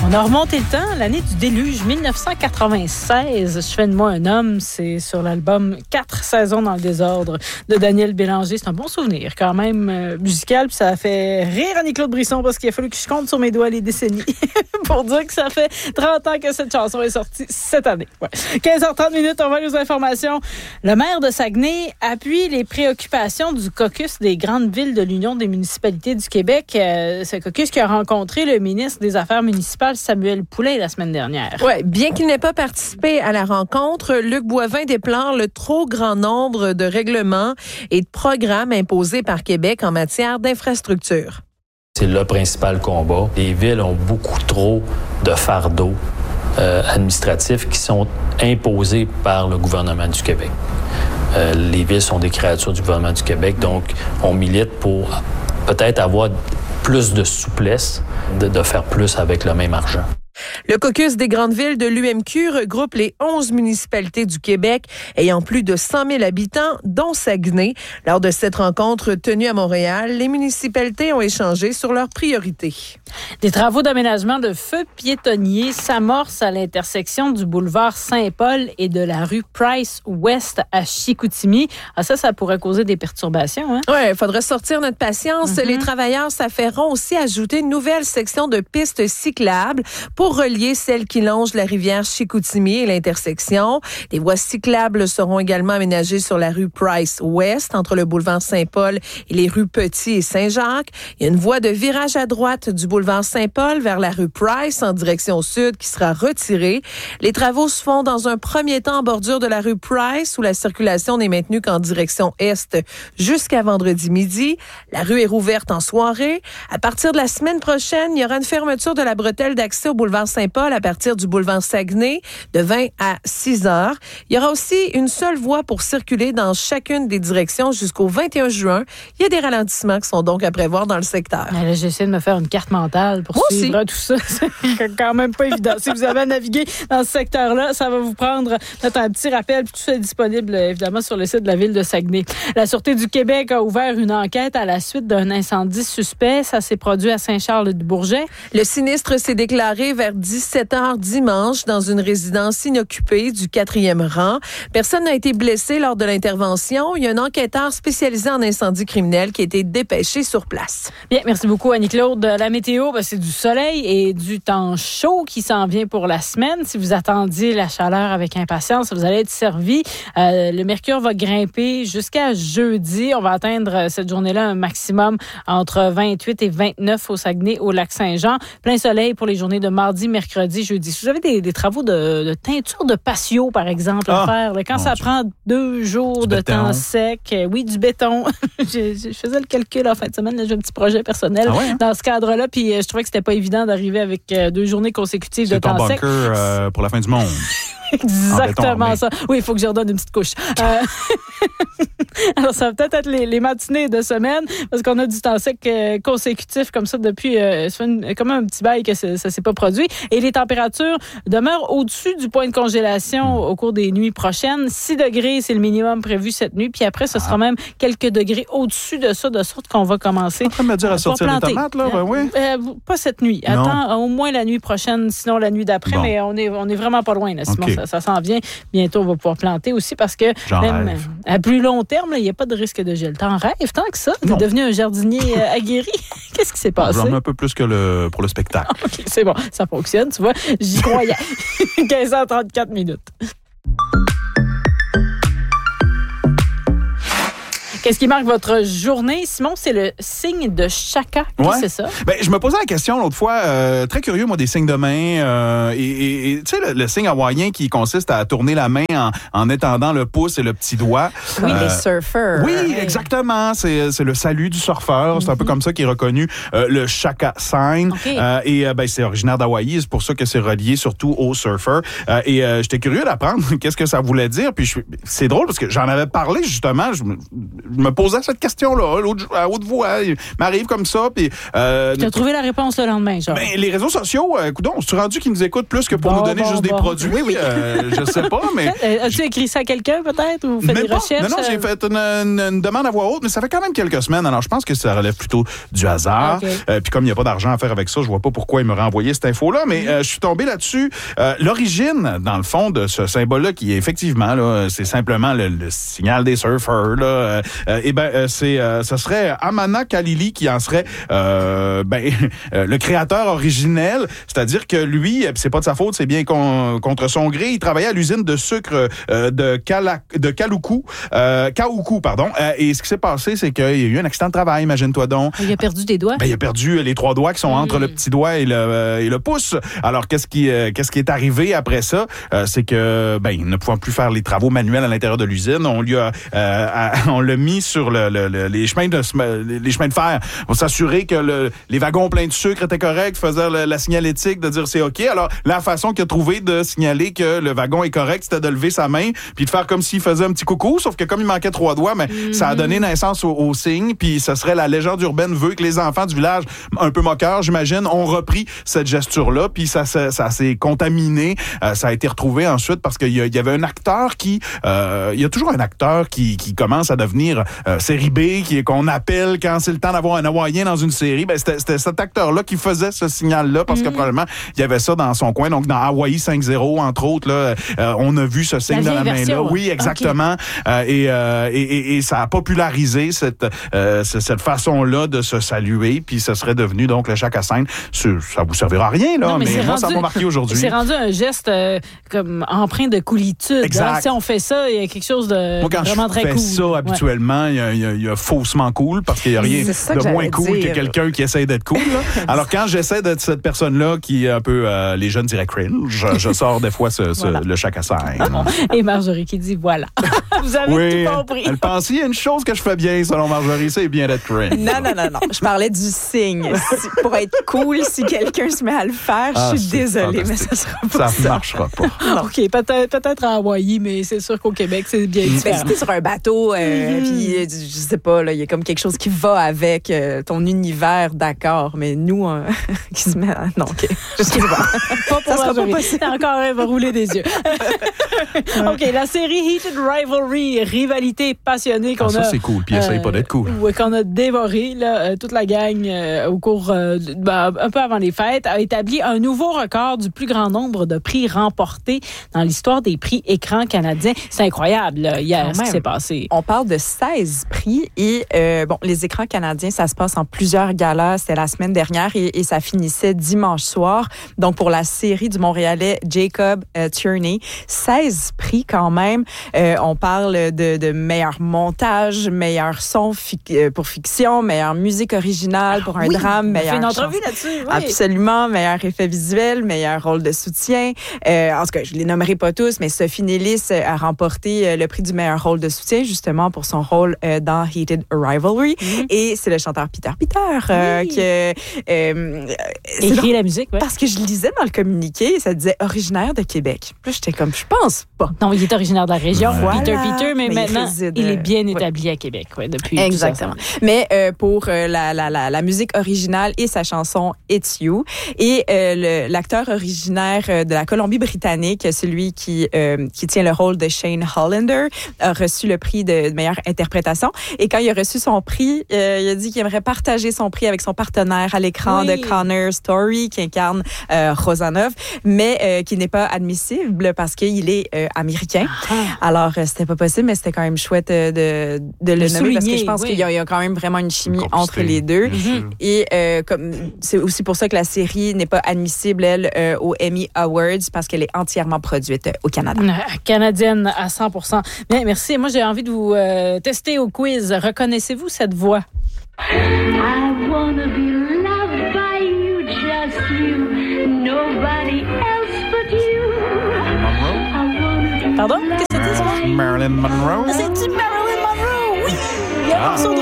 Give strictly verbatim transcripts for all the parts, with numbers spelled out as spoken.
On a remonté le temps, l'année du déluge, dix-neuf cent quatre-vingt-seize. Je fais de moi un homme, c'est sur l'album Quatre saisons dans le désordre de Daniel Bélanger. C'est un bon souvenir quand même euh, musical, puis ça a fait rire Annie-Claude Brisson parce qu'il a fallu que je compte sur mes doigts les décennies pour dire que ça fait trente ans que cette chanson est sortie cette année. Ouais. quinze heures trente minutes, on va aller aux informations. Le maire de Saguenay appuie les préoccupations du caucus des grandes villes de l'Union des municipalités du Québec. Euh, ce caucus qui a rencontré le ministre des Affaires municipales Samuel Poulet la semaine dernière. Ouais, bien qu'il n'ait pas participé à la rencontre, Luc Boivin déplore le trop grand nombre de règlements et de programmes imposés par Québec en matière d'infrastructure. C'est le principal combat. Les villes ont beaucoup trop de fardeaux euh, administratifs qui sont imposés par le gouvernement du Québec. Euh, les villes sont des créatures du gouvernement du Québec, donc on milite pour peut-être avoir plus de souplesse, de, de faire plus avec le même argent. Le caucus des grandes villes de l'U M Q regroupe les onze municipalités du Québec ayant plus de cent mille habitants, dont Saguenay. Lors de cette rencontre tenue à Montréal, les municipalités ont échangé sur leurs priorités. Des travaux d'aménagement de feux piétonniers s'amorcent à l'intersection du boulevard Saint-Paul et de la rue Price-Ouest à Chicoutimi. Ah, ça, ça pourrait causer des perturbations, hein? Oui, il faudrait sortir notre patience. Mm-hmm. Les travailleurs s'affaireront aussi à ajouter une nouvelle section de pistes cyclables pour relier celle qui longe la rivière Chicoutimi et l'intersection. Des voies cyclables seront également aménagées sur la rue Price-Ouest, entre le boulevard Saint-Paul et les rues Petit et Saint-Jacques. Il y a une voie de virage à droite du boulevard Saint-Paul vers la rue Price en direction sud qui sera retirée. Les travaux se font dans un premier temps en bordure de la rue Price où la circulation n'est maintenue qu'en direction est jusqu'à vendredi midi. La rue est rouverte en soirée. À partir de la semaine prochaine, il y aura une fermeture de la bretelle d'accès au boulevard Saint-Paul à partir du boulevard Saguenay de vingt à six heures. Il y aura aussi une seule voie pour circuler dans chacune des directions jusqu'au vingt et un juin. Il y a des ralentissements qui sont donc à prévoir dans le secteur. Là, j'essaie de me faire une carte mentale pour Moi suivre aussi. Tout ça. C'est quand même pas évident. Si vous avez à naviguer dans ce secteur-là, ça va vous prendre peut-être un petit rappel. Puis tout ça est disponible évidemment sur le site de la ville de Saguenay. La Sûreté du Québec a ouvert une enquête à la suite d'un incendie suspect. Ça s'est produit à Saint-Charles-du-Bourget. Le sinistre s'est déclaré vers dix-sept heures dimanche dans une résidence inoccupée du quatrième rang. Personne n'a été blessé lors de l'intervention. Il y a un enquêteur spécialisé en incendie criminel qui a été dépêché sur place. Bien, merci beaucoup Annie-Claude. La météo, ben, c'est du soleil et du temps chaud qui s'en vient pour la semaine. Si vous attendiez la chaleur avec impatience, vous allez être servi. Euh, le mercure va grimper jusqu'à jeudi. On va atteindre cette journée-là un maximum entre vingt-huit et vingt-neuf au Saguenay, au Lac-Saint-Jean. Plein soleil pour les journées de mardi, mercredi, jeudi. Si vous avez des, des travaux de, de teinture de patio, par exemple, ah, à faire, là, quand ça Dieu. prend deux jours du de béton. temps sec, euh, oui, du béton. je, je faisais le calcul en fin de semaine. Là, j'ai un petit projet personnel ah ouais, hein? dans ce cadre-là, puis euh, je trouvais que c'était pas évident d'arriver avec euh, deux journées consécutives C'est de temps sec. C'est ton bunker euh, pour la fin du monde. Exactement béton, mais... ça. Oui, il faut que je redonne une petite couche. Euh... Alors, ça va peut-être être les, les matinées de semaine, parce qu'on a du temps sec euh, consécutif comme ça depuis euh, ça fait une, comme un petit bail que ça ne s'est pas produit. Et les températures demeurent au-dessus du point de congélation mmh. au cours des nuits prochaines. six degrés, c'est le minimum prévu cette nuit. Puis après, ce ah. sera même quelques degrés au-dessus de ça, de sorte qu'on va commencer. En train de me dire à sortir les tomates, là? Ben oui. Euh, pas cette nuit. Non. Attends au moins la nuit prochaine, sinon la nuit d'après. Bon. Mais on est, on est vraiment pas loin, là, Simon. Okay. Ça, ça s'en vient. Bientôt, on va pouvoir planter aussi parce que J'en même rêve. à plus long terme, il n'y a pas de risque de gel. T'en rêves tant que ça? T'es non. devenu un jardinier euh, aguerri? Qu'est-ce qui s'est passé? J'en ai un peu plus que le, pour le spectacle. Okay, c'est bon, ça fonctionne, tu vois. J'y croyais. quinze heures trente-quatre minutes. Qu'est-ce qui marque votre journée, Simon? C'est le signe de Chaka. Qu'est-ce ouais. que c'est ça? Ben, je me posais la question l'autre fois, euh, très curieux, moi, des signes de main. Euh, et et tu sais, le, le signe hawaïen qui consiste à tourner la main en, en étendant le pouce et le petit doigt. Oui, euh, les surfeurs. Oui, ouais. exactement. C'est, c'est le salut du surfeur. Mm-hmm. C'est un peu comme ça qui est reconnu euh, le Chaka sign. Okay. Euh, et euh, ben, c'est originaire d'Hawaï. C'est pour ça que c'est relié surtout aux surfeurs. Euh, et euh, j'étais curieux d'apprendre qu'est-ce que ça voulait dire. Puis je, c'est drôle parce que j'en avais parlé justement. Je, je me posais cette question-là, l'autre, à haute voix. Il m'arrive comme ça. Puis, euh, tu as trouvé la réponse le lendemain, genre. Ben, les réseaux sociaux, euh, coudonc, c'est rendu qu'ils nous écoutent plus que pour bon, nous donner bon, juste bon. des produits. Oui, oui. Euh, je sais pas, mais. As-tu écrit ça à quelqu'un, peut-être, ou fait Même des pas. recherches? Non, non, j'ai fait une, une, une demande à voix haute, mais ça fait quand même quelques semaines. Alors, je pense que ça relève plutôt du hasard. Okay. Euh, puis, comme il n'y a pas d'argent à faire avec ça, je vois pas pourquoi il me renvoyé cette info-là, mais mm-hmm. euh, je suis tombé là-dessus. Euh, l'origine, dans le fond, de ce symbole-là, qui est effectivement, là, c'est simplement le, le signal des surfeurs, là. Euh, euh, eh ben, euh, c'est, euh, ce serait Amana Khalili qui en serait, euh, ben, euh, le créateur originel. C'est-à-dire que lui, c'est pas de sa faute, c'est bien con, contre son gré. Il travaillait à l'usine de sucre euh, de Kala, de Kaluku, euh, Kaoukou, pardon. Euh, et ce qui s'est passé, c'est qu'il y a eu un accident de travail, imagine-toi donc. Il a perdu des doigts? Ben, il a perdu les trois doigts qui sont mmh. entre le petit doigt et le, euh, et le pouce. Alors, qu'est-ce qui, euh, qu'est-ce qui est arrivé après ça? Euh, c'est que, ben, ne pouvant plus faire les travaux manuels à l'intérieur de l'usine, on lui a, euh, à, on l'a mis sur le, le, le, les chemins de, les chemins de fer pour s'assurer que le, les wagons pleins de sucre étaient corrects, faisait la, la signalétique de dire c'est OK. Alors, la façon qu'il a trouvé de signaler que le wagon est correct, c'était de lever sa main puis de faire comme s'il faisait un petit coucou, sauf que comme il manquait trois doigts, mais mm-hmm. ça a donné naissance au, au signe, puis ce serait la légende urbaine veut que les enfants du village, un peu moqueurs, j'imagine, ont repris cette gesture-là, puis ça, ça, ça s'est contaminé, euh, ça a été retrouvé ensuite parce qu'il y, y avait un acteur qui, euh, il y a toujours un acteur qui, qui commence à devenir euh, série B, qui qu'on appelle quand c'est le temps d'avoir un Hawaïen dans une série, ben c'était, c'était cet acteur-là qui faisait ce signal-là, parce mm-hmm. que probablement, il y avait ça dans son coin, donc dans Hawaii cinq zéro, entre autres, là, euh, on a vu ce signe la dans la main-là. Ouais. Oui, exactement. Okay. Euh, et, euh, et, et, et ça a popularisé cette, euh, cette façon-là de se saluer, puis ce serait devenu donc le Chaka Sign. Ça vous servira à rien, là, non, mais, mais moi, rendu, ça m'a marqué aujourd'hui. C'est rendu un geste euh, comme empreint de coolitude. Exact. Hein? Si on fait ça, il y a quelque chose de moi, quand vraiment très cool. Moi, quand je fais ça, habituellement, il ouais. y, y, y a faussement cool, parce qu'il n'y a rien de moins cool dire. Que quelqu'un qui essaie d'être cool. Là. Alors, quand j'essaie d'être cette personne-là qui est un peu, euh, les jeunes diraient cringe, je, je sors des fois ce, ce, voilà. le Chaka Sign. Et Marjorie qui dit voilà. Vous avez oui, tout compris. Elle pense qu'il y a une chose que je fais bien, selon Marjorie, c'est bien d'être cringe. Non, non, non, non. Je parlais du signe. Si, pour être cool, si quelqu'un se met à le faire, ah, je suis désolée, fantastique. Mais ça sera pas ça. Ça ne marchera pas. Non. OK, peut-être, peut-être à Hawaï, mais c'est sûr qu'au Québec, c'est bien différent. Si t'es sur un bateau, euh, mm-hmm. puis je sais pas, il y a comme quelque chose qui va avec euh, ton univers, d'accord, mais nous, euh, qui se met à... Non, OK. Je sais pas. Pas pour Marjorie. Encore, elle va rouler des yeux. OK, la série Heated Rivalry, rivalité passionnée qu'on ah, ça, a... Ça, c'est cool, puis euh, essaye pas d'être cool. Oui, qu'on a dévoré, là, euh, toute la gang, euh, au cours, euh, ben, un peu avant les fêtes, a établi un nouveau record du plus grand nombre de prix remportés dans l'histoire des prix écrans canadiens. C'est incroyable, là, hier, ce qui s'est passé. On parle de seize prix et, euh, bon, les écrans canadiens, ça se passe en plusieurs galas. C'était la semaine dernière et, et ça finissait dimanche soir. Donc, pour la série du Montréalais Jacob euh, Tierney, seize prix quand même. Euh, on parle de, de meilleur montage, meilleur son fi- euh, pour fiction, meilleure musique originale pour un oui, drame, meilleur on fait une entrevue là-dessus. Oui. Absolument, meilleur effet visuel, meilleur rôle de soutien. Euh, en tout cas, je les nommerai pas tous, mais Sophie Nellis a remporté le prix du meilleur rôle de soutien justement pour son rôle euh, dans Heated Rivalry. Mm-hmm. Et c'est le chanteur Peter Peter euh, oui. qui euh, écrit la musique. Ouais. Parce que je lisais dans le communiqué, ça disait originaire de Québec. Puis là, j'étais comme, je pense pas. Non, il est originaire de la région, voilà. Peter Peter, mais, mais maintenant, il, réside, il est bien ouais. établi à Québec ouais, depuis. Exactement. Mais euh, pour euh, la, la, la, la musique originale et sa chanson It's You. Et euh, le, l'acteur originaire de la Colombie-Britannique, celui qui, euh, qui tient le rôle de Shane Hollander, a reçu le prix de meilleure interprétation. Et quand il a reçu son prix, euh, il a dit qu'il aimerait partager son prix avec son partenaire à l'écran oui. de Connor Story, qui incarne euh, Rosanov, mais euh, qui n'est pas admissible parce qu'il est euh, américain. Ah. Alors, euh, c'était pas possible, mais c'était quand même chouette euh, de, de le, le nommer parce que je pense oui. qu'il y a, il y a quand même vraiment une chimie entre les deux. Mm-hmm. Et euh, comme, c'est aussi pour ça que la série n'est pas admissible, elle, euh, aux Emmy Awards parce qu'elle est entièrement produite au Canada. Canadienne à cent pour cent. Bien, merci. Moi, j'ai envie de vous euh, tester au quiz. Reconnaissez-vous cette voix? I wanna be loved by you, just you, nobody else but you. Pardon? Qu'est-ce que c'est ça? Marilyn Monroe. C'est-tu Marilyn Monroe? Oui! Il y a un morceau de robot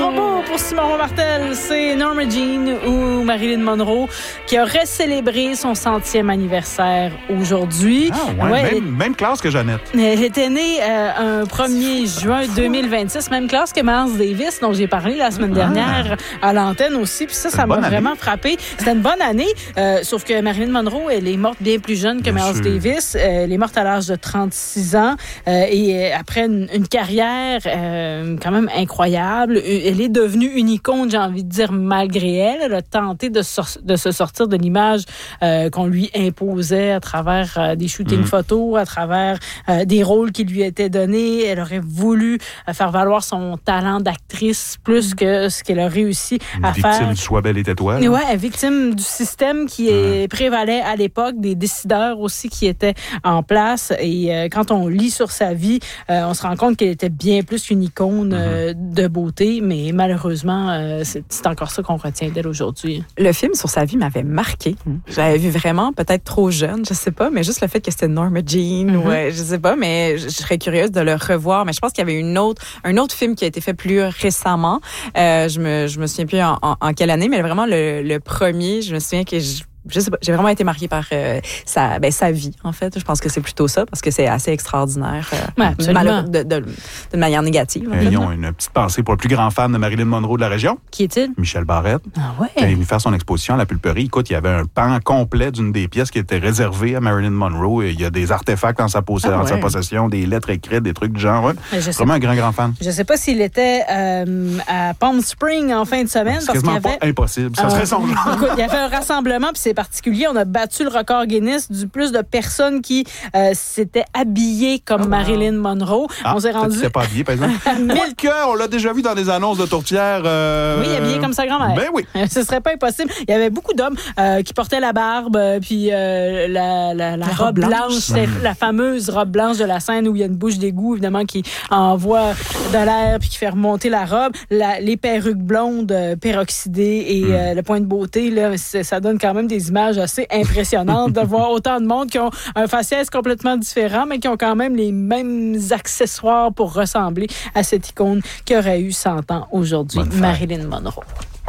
pour Simon Martel, c'est Norma Jean ou Marilyn Monroe qui aurait célébré son centième anniversaire aujourd'hui. Ah, ouais, ouais, même, elle, même classe que Jeannette. Elle était née euh, un premier juin deux mille vingt-six, même classe que Miles Davis, dont j'ai parlé la semaine dernière ah. à l'antenne aussi. Puis ça, ça m'a vraiment frappé. C'était une bonne année, euh, sauf que Marilyn Monroe, elle est morte bien plus jeune que bien Miles sûr. Davis. Euh, elle est morte à l'âge de trente-six ans euh, et après une, une carrière euh, quand même incroyable. Elle est devenue une icône, j'ai envie de dire, malgré elle. Elle a tenté de, sor- de se sortir de l'image euh, qu'on lui imposait à travers euh, des shootings mmh. photos, à travers euh, des rôles qui lui étaient donnés. Elle aurait voulu euh, faire valoir son talent d'actrice plus que ce qu'elle a réussi une à victime faire. Victime du Sois belle et tais-toi. Oui, victime du système qui est mmh. prévalait à l'époque, des décideurs aussi qui étaient en place. Et euh, quand on lit sur sa vie, euh, on se rend compte qu'elle était bien plus qu'une icône euh, mmh. de beauté, mais malheureusement, euh, c'est, c'est encore ça qu'on retient d'elle aujourd'hui. Le film sur sa vie m'avait marqué. Mmh. Je l'avais vu vraiment, peut-être trop jeune, je sais pas, mais juste le fait que c'était Norma Jean, mmh. ou euh, je sais pas, mais je serais curieuse de le revoir. Mais je pense qu'il y avait une autre, un autre film qui a été fait plus récemment. Euh, je me, je me souviens plus en, en, en quelle année, mais vraiment le, le premier, je me souviens que je Je sais pas, j'ai vraiment été marquée par euh, sa, ben, sa vie, en fait. Je pense que c'est plutôt ça, parce que c'est assez extraordinaire, euh, ouais, malheureux, de, de, de manière négative. Euh, ils ont une petite pensée pour le plus grand fan de Marilyn Monroe de la région. Qui est-il? Michel Barrette. Ah ouais? Quand il est venu faire son exposition à la Pulperie, écoute, il y avait un pan complet d'une des pièces qui était réservée à Marilyn Monroe. Et il y a des artefacts dans sa, possession, ah ouais. dans sa possession, des lettres écrites, des trucs du genre. Ouais. Vraiment un grand, grand fan. Je sais pas s'il était euh, à Palm Springs en fin de semaine. C'est parce quasiment qu'il y avait... pas impossible. Ça euh, serait son genre. Écoute, il y avait un rassemblement, puis c'est particulier. On a battu le record Guinness du plus de personnes qui euh, s'étaient habillées comme oh, Marilyn Monroe. Ah, on s'est rendu. Tu sais pas habillé, par exemple. Quoique, on l'a déjà vu dans des annonces de tourtières. Euh... Oui, habillée comme sa grand-mère. Ben oui. Ce serait pas impossible. Il y avait beaucoup d'hommes euh, qui portaient la barbe, puis euh, la, la, la, la robe blanche, blanche c'est la fameuse robe blanche de la scène où il y a une bouche d'égout, évidemment, qui envoie de l'air puis qui fait remonter la robe. La, les perruques blondes euh, peroxydées et mm. euh, le point de beauté, là, ça donne quand même des images assez impressionnantes de voir autant de monde qui ont un faciès complètement différent, mais qui ont quand même les mêmes accessoires pour ressembler à cette icône qui aurait eu cent ans aujourd'hui, Marilyn Monroe.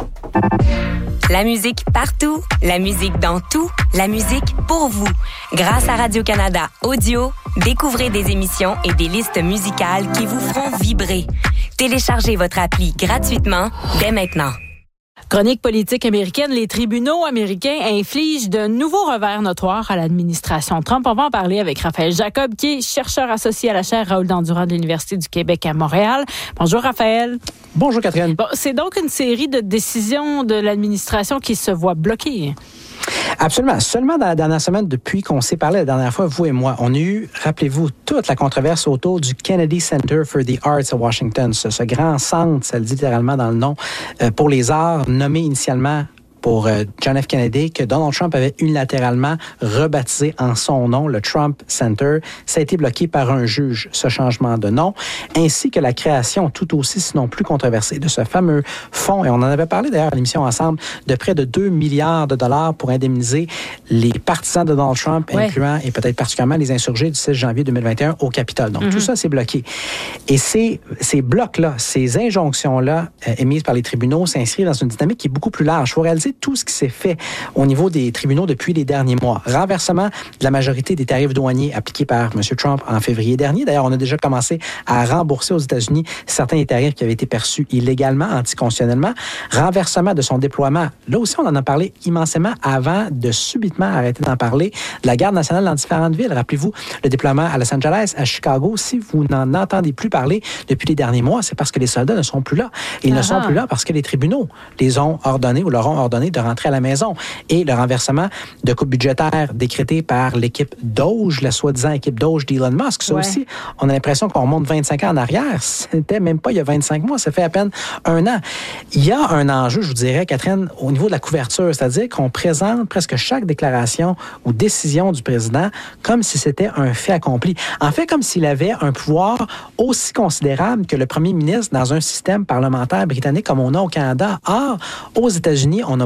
La musique partout, la musique dans tout, la musique pour vous. Grâce à Radio-Canada Audio, découvrez des émissions et des listes musicales qui vous feront vibrer. Téléchargez votre appli gratuitement dès maintenant. Chronique politique américaine, les tribunaux américains infligent de nouveaux revers notoires à l'administration Trump. On va en parler avec Raphaël Jacob, qui est chercheur associé à la chaire Raoul Dandurand de l'Université du Québec à Montréal. Bonjour Raphaël. Bonjour Catherine. Bon, c'est donc une série de décisions de l'administration qui se voit bloquées. Absolument. Seulement dans la dernière semaine, depuis qu'on s'est parlé la dernière fois, vous et moi, on a eu, rappelez-vous, toute la controverse autour du Kennedy Center for the Arts à Washington, ce, ce grand centre, ça le dit littéralement dans le nom, euh, pour les arts, nommé initialement pour euh, John F. Kennedy, que Donald Trump avait unilatéralement rebaptisé en son nom, le Trump Center. Ça a été bloqué par un juge, ce changement de nom, ainsi que la création tout aussi, sinon plus controversée, de ce fameux fonds, et on en avait parlé d'ailleurs à l'émission ensemble, de près de deux milliards de dollars pour indemniser les partisans de Donald Trump, ouais. incluant et peut-être particulièrement les insurgés du six janvier deux mille vingt et un au Capitole. Donc, mm-hmm. tout ça, c'est bloqué. Et ces, ces blocs-là, ces injonctions-là euh, émises par les tribunaux s'inscrivent dans une dynamique qui est beaucoup plus large. Il faut réaliser tout ce qui s'est fait au niveau des tribunaux depuis les derniers mois. Renversement de la majorité des tarifs douaniers appliqués par M. Trump en février dernier. D'ailleurs, on a déjà commencé à rembourser aux États-Unis certains des tarifs qui avaient été perçus illégalement, anticonstitutionnellement. Renversement de son déploiement. Là aussi, on en a parlé immensément avant de subitement arrêter d'en parler. De la garde nationale dans différentes villes. Rappelez-vous, le déploiement à Los Angeles, à Chicago. Si vous n'en entendez plus parler depuis les derniers mois, c'est parce que les soldats ne sont plus là. Et ils ne sont plus là parce que les tribunaux les ont ordonnés ou leur ont ordonné de rentrer à la maison. Et le renversement de coupes budgétaires décrétées par l'équipe Doge, la soi-disant équipe Doge d'Elon Musk, ça ouais. aussi, on a l'impression qu'on remonte vingt-cinq ans en arrière. C'était même pas il y a vingt-cinq mois, ça fait à peine un an. Il y a un enjeu, je vous dirais, Catherine, au niveau de la couverture, c'est-à-dire qu'on présente presque chaque déclaration ou décision du président comme si c'était un fait accompli. En fait, comme s'il avait un pouvoir aussi considérable que le premier ministre dans un système parlementaire britannique comme on a au Canada. Or, aux États-Unis, on a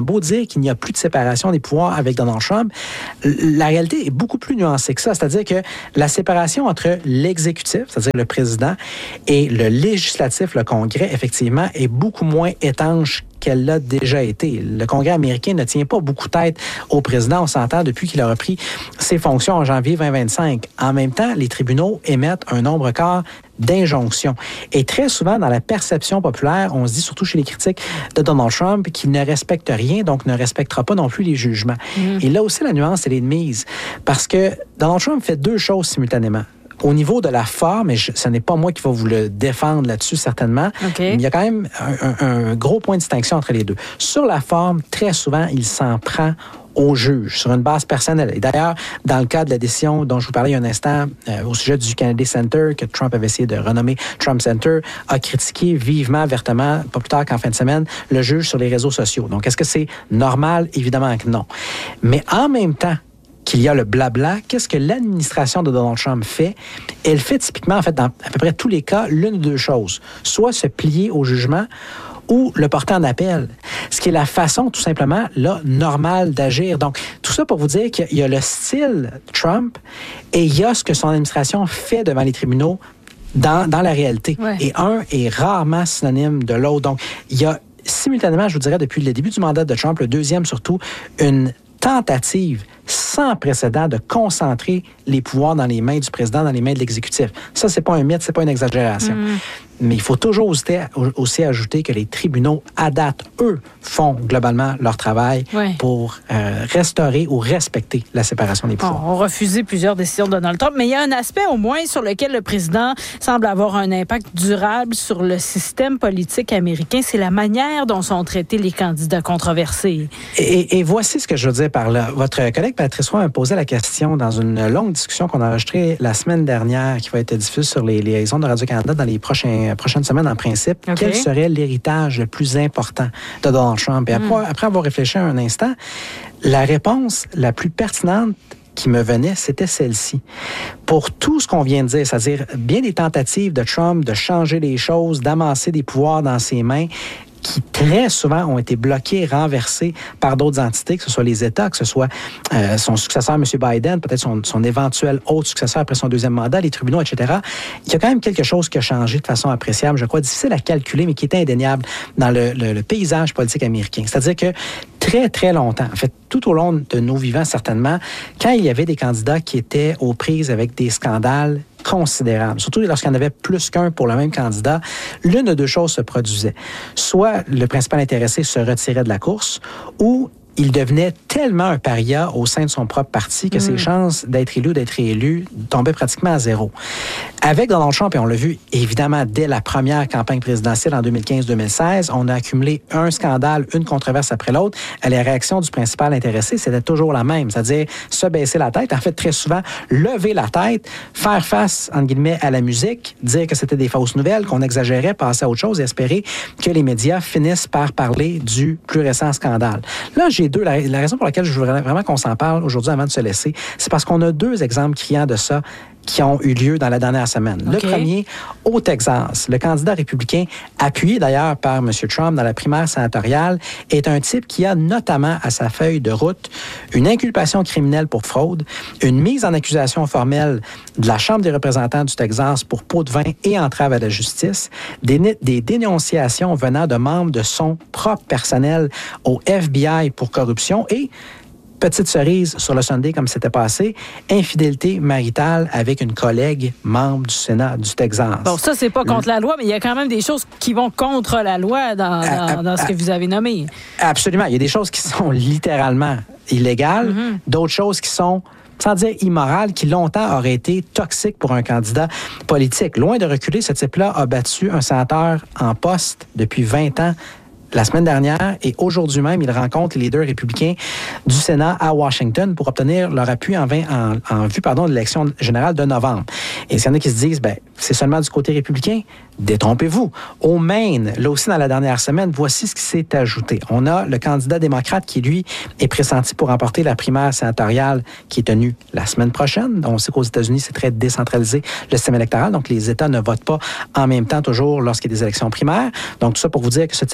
beau dire qu'il n'y a plus de séparation des pouvoirs avec Donald Trump, la réalité est beaucoup plus nuancée que ça. C'est-à-dire que la séparation entre l'exécutif, c'est-à-dire le président, et le législatif, le Congrès, effectivement, est beaucoup moins étanche qu'elle l'a déjà été. Le Congrès américain ne tient pas beaucoup tête au président, on s'entend, depuis qu'il a repris ses fonctions en janvier vingt vingt-cinq. En même temps, les tribunaux émettent un nombre quart d'injonctions. Et très souvent, dans la perception populaire, on se dit, surtout chez les critiques de Donald Trump, qu'il ne respecte rien, donc ne respectera pas non plus les jugements. Mmh. Et là aussi, la nuance, elle est de mise. Parce que Donald Trump fait deux choses simultanément. Au niveau de la forme, et je, ce n'est pas moi qui vais vous le défendre là-dessus, certainement, okay. mais il y a quand même un, un, un gros point de distinction entre les deux. Sur la forme, très souvent, il s'en prend au juge, sur une base personnelle. Et d'ailleurs, dans le cas de la décision dont je vous parlais il y a un instant, euh, au sujet du Kennedy Center, que Trump avait essayé de renommer Trump Center, a critiqué vivement, vertement, pas plus tard qu'en fin de semaine, le juge sur les réseaux sociaux. Donc, est-ce que c'est normal? Évidemment que non. Mais en même temps, qu'il y a le blabla, qu'est-ce que l'administration de Donald Trump fait? Elle fait typiquement, en fait, dans à peu près tous les cas, l'une ou deux choses. Soit se plier au jugement ou le porter en appel. Ce qui est la façon, tout simplement, là, normale d'agir. Donc, tout ça pour vous dire qu'il y a le style Trump et il y a ce que son administration fait devant les tribunaux dans, dans la réalité. Ouais. Et un est rarement synonyme de l'autre. Donc, il y a simultanément, je vous dirais, depuis le début du mandat de Trump, le deuxième surtout, une tentative sans précédent de concentrer les pouvoirs dans les mains du président, dans les mains de l'exécutif. Ça, c'est pas un mythe, c'est pas une exagération. Mmh. Mais il faut toujours aussi, aussi ajouter que les tribunaux, à date, eux, font globalement leur travail oui. pour euh, restaurer ou respecter la séparation des pouvoirs. On a refusé plusieurs décisions de Donald Trump, mais il y a un aspect au moins sur lequel le président semble avoir un impact durable sur le système politique américain, c'est la manière dont sont traités les candidats controversés. Et, et voici ce que je veux dire par là. Votre collègue Patrice Roy m'a posé la question dans une longue discussion qu'on a enregistrée la semaine dernière, qui va être diffusée sur les, les ondes de Radio-Canada dans les prochains, prochaines semaines, en principe. Okay. Quel serait l'héritage le plus important de Donald Trump? Et après, mm. après avoir réfléchi un instant, la réponse la plus pertinente qui me venait, c'était celle-ci. Pour tout ce qu'on vient de dire, c'est-à-dire bien des tentatives de Trump de changer les choses, d'amasser des pouvoirs dans ses mains, qui très souvent ont été bloqués, renversés par d'autres entités, que ce soit les États, que ce soit euh, son successeur, M. Biden, peut-être son, son éventuel autre successeur après son deuxième mandat, les tribunaux, et cetera. Il y a quand même quelque chose qui a changé de façon appréciable, je crois, difficile à calculer, mais qui est indéniable dans le, le, le paysage politique américain. C'est-à-dire que très, très longtemps, en fait, tout au long de nos vivants, certainement, quand il y avait des candidats qui étaient aux prises avec des scandales considérable. Surtout lorsqu'il y en avait plus qu'un pour le même candidat, l'une de deux choses se produisait. Soit le principal intéressé se retirait de la course, ou il devenait tellement un paria au sein de son propre parti que mmh. ses chances d'être élu ou d'être réélu tombaient pratiquement à zéro. Avec Donald Trump, et on l'a vu évidemment dès la première campagne présidentielle en deux mille quinze deux mille seize, on a accumulé un scandale, une controverse après l'autre. La réaction du principal intéressé, c'était toujours la même, c'est-à-dire se baisser la tête, en fait très souvent lever la tête, faire face, entre guillemets, à la musique, dire que c'était des fausses nouvelles, qu'on exagérait, passer à autre chose et espérer que les médias finissent par parler du plus récent scandale. Là, j'ai deux. La, la raison pour laquelle je voudrais vraiment qu'on s'en parle aujourd'hui avant de se laisser, c'est parce qu'on a deux exemples criants de ça qui ont eu lieu dans la dernière semaine. Okay. Le premier, au Texas. Le candidat républicain, appuyé d'ailleurs par M. Trump dans la primaire sénatoriale, est un type qui a notamment à sa feuille de route une inculpation criminelle pour fraude, une mise en accusation formelle de la Chambre des représentants du Texas pour pot de vin et entrave à la justice, des, des dénonciations venant de membres de son propre personnel au F B I pour corruption et petite cerise sur le Sunday, comme c'était passé, infidélité maritale avec une collègue membre du Sénat du Texas. Bon, ça, c'est pas contre la loi, mais il y a quand même des choses qui vont contre la loi dans, dans, à, dans ce que vous avez nommé. Absolument. Il y a des choses qui sont littéralement illégales, mm-hmm. d'autres choses qui sont, sans dire immorales, qui longtemps auraient été toxiques pour un candidat politique. Loin de reculer, ce type-là a battu un sénateur en poste depuis vingt ans la semaine dernière, et aujourd'hui même, il rencontre les leaders républicains du Sénat à Washington pour obtenir leur appui en, vingt, en, en vue pardon, de l'élection générale de novembre. Et s'il y en a qui se disent, ben, c'est seulement du côté républicain, détrompez-vous. Au Maine, là aussi dans la dernière semaine, voici ce qui s'est ajouté. On a le candidat démocrate qui, lui, est pressenti pour remporter la primaire sénatoriale qui est tenue la semaine prochaine. On sait qu'aux États-Unis, c'est très décentralisé le système électoral, donc les États ne votent pas en même temps toujours lorsqu'il y a des élections primaires. Donc tout ça pour vous dire que ce type-là, normalement,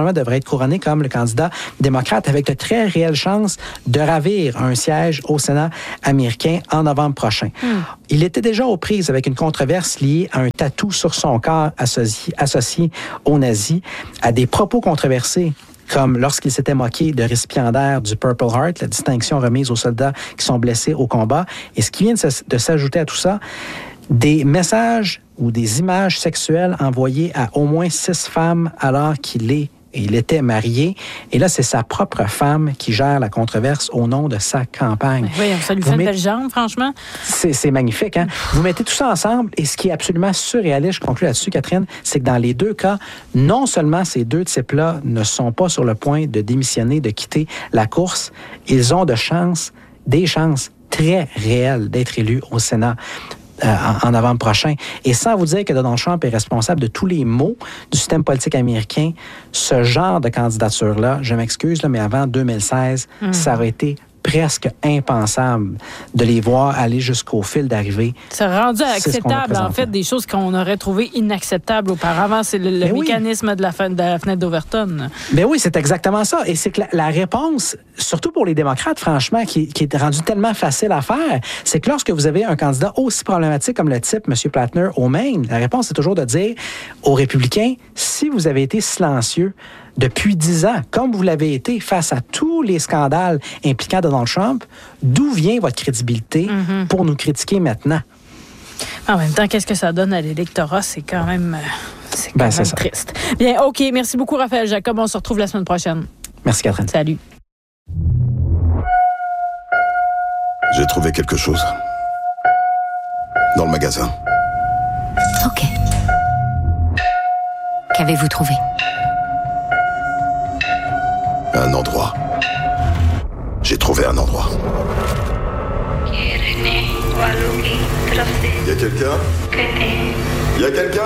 normalement devrait être couronné comme le candidat démocrate avec de très réelles chances de ravir un siège au Sénat américain en novembre prochain. Mm. Il était déjà aux prises avec une controverse liée à un tatou sur son corps associé, associé aux nazis, à des propos controversés comme lorsqu'il s'était moqué de récipiendaires du Purple Heart, la distinction remise aux soldats qui sont blessés au combat. Et ce qui vient de, de s'ajouter à tout ça, des messages ou des images sexuelles envoyées à au moins six femmes alors qu'il est Il était marié. Et là, c'est sa propre femme qui gère la controverse au nom de sa campagne. Oui, ça lui fait une belle jambe, franchement. C'est, c'est magnifique, hein? Vous mettez tout ça ensemble et ce qui est absolument surréaliste, je conclue là-dessus, Catherine, c'est que dans les deux cas, non seulement ces deux types-là ne sont pas sur le point de démissionner, de quitter la course, ils ont de chances, des chances très réelles d'être élus au Sénat. En, en novembre prochain. Et sans vous dire que Donald Trump est responsable de tous les maux du système politique américain, ce genre de candidature-là, je m'excuse, là, mais avant deux mille seize, mmh. ça aurait été presque impensable de les voir aller jusqu'au fil d'arrivée. C'est rendu acceptable, en fait, des choses qu'on aurait trouvées inacceptables auparavant. C'est le, le mécanisme oui. de, la fin, de la fenêtre d'Overton. Ben oui, c'est exactement ça. Et c'est que la, la réponse, surtout pour les démocrates, franchement, qui, qui est rendue tellement facile à faire, c'est que lorsque vous avez un candidat aussi problématique comme le type M. Plattner au Maine, la réponse est toujours de dire aux républicains, si vous avez été silencieux depuis dix ans, comme vous l'avez été face à tous les scandales impliquant Donald Trump, d'où vient votre crédibilité mm-hmm. pour nous critiquer maintenant? En même temps, qu'est-ce que ça donne à l'électorat? C'est quand même, c'est quand ben, même c'est triste. Bien, OK. Merci beaucoup, Raphaël Jacob. On se retrouve la semaine prochaine. Merci, Catherine. Salut. J'ai trouvé quelque chose. Dans le magasin. OK. Qu'avez-vous trouvé? Un endroit. J'ai trouvé un endroit. Y a quelqu'un? Y a quelqu'un?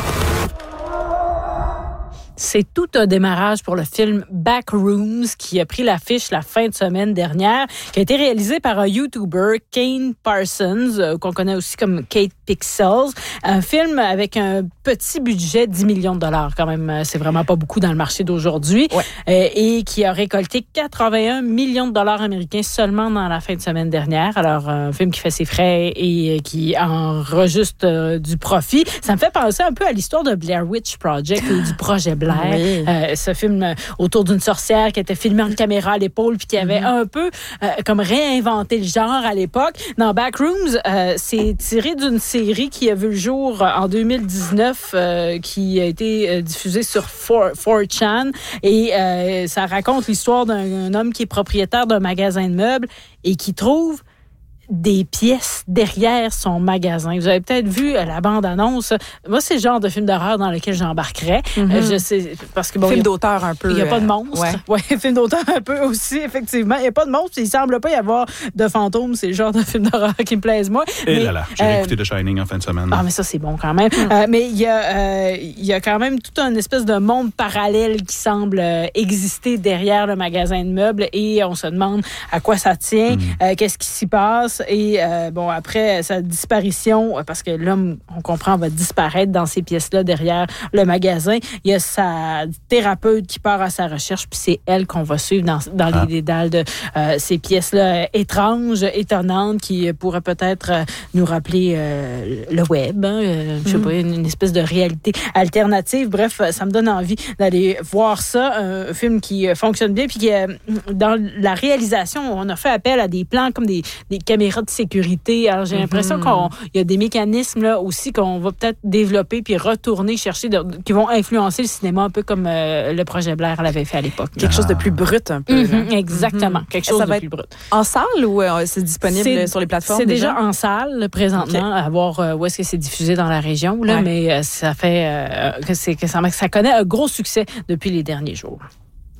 C'est tout un démarrage pour le film Backrooms qui a pris l'affiche la fin de semaine dernière, qui a été réalisé par un YouTuber, Kane Parsons, euh, qu'on connaît aussi comme Kate Pixels. Un film avec un petit budget, dix millions de dollars quand même. C'est vraiment pas beaucoup dans le marché d'aujourd'hui. Ouais. Euh, et qui a récolté quatre-vingt-un millions de dollars américains seulement dans la fin de semaine dernière. Alors, un film qui fait ses frais et qui enregistre euh, du profit. Ça me fait penser un peu à l'histoire de Blair Witch Project ou du projet Blair. Oui. Euh, ce film euh, autour d'une sorcière qui était filmée en caméra à l'épaule puis qui avait mm-hmm. un peu euh, comme réinventé le genre à l'époque. Dans Backrooms, euh, c'est tiré d'une série qui a vu le jour en deux mille dix-neuf, euh, qui a été euh, diffusée sur four chan et euh, ça raconte l'histoire d'un homme qui est propriétaire d'un magasin de meubles et qui trouve des pièces derrière son magasin. Vous avez peut-être vu la bande-annonce. Moi, c'est le genre de film d'horreur dans lequel j'embarquerais. Mm-hmm. Je sais, parce que bon, film d'auteur un peu. Il n'y a pas de monstre. Ouais. ouais, film d'auteur un peu aussi, effectivement. Il n'y a pas de monstre. Il ne semble pas y avoir de fantômes. C'est le genre de film d'horreur qui me plaise, moi. Et mais, là là, j'ai euh, écouté The Shining en fin de semaine. Ah, mais ça, c'est bon quand même. Mm. Euh, mais il y, euh, y a quand même tout un espèce de monde parallèle qui semble euh, exister derrière le magasin de meubles et on se demande à quoi ça tient, mm. euh, qu'est-ce qui s'y passe. Et euh, bon, après sa disparition, parce que l'homme, on comprend, va disparaître dans ces pièces-là derrière le magasin, il y a sa thérapeute qui part à sa recherche, puis c'est elle qu'on va suivre dans, dans ah. les dédales de euh, ces pièces-là étranges, étonnantes, qui pourraient peut-être euh, nous rappeler euh, le web, hein, euh, mm. je sais pas, une, une espèce de réalité alternative. Bref, ça me donne envie d'aller voir ça, un film qui fonctionne bien, puis qui, euh, dans la réalisation, on a fait appel à des plans comme des, des caméras de sécurité. Alors, j'ai l'impression mm-hmm. qu'il y a des mécanismes là aussi qu'on va peut-être développer puis retourner chercher, de, qui vont influencer le cinéma un peu comme euh, le projet Blair l'avait fait à l'époque. Quelque ah. chose de plus brut un peu. Mm-hmm, exactement. Mm-hmm. Quelque chose ça de plus brut. En salle ou euh, c'est disponible c'est, sur les plateformes? C'est déjà, déjà en salle présentement, okay. à voir euh, où est-ce que c'est diffusé dans la région. Là, ouais. Mais euh, ça fait euh, que, c'est, que ça, ça connaît un gros succès depuis les derniers jours.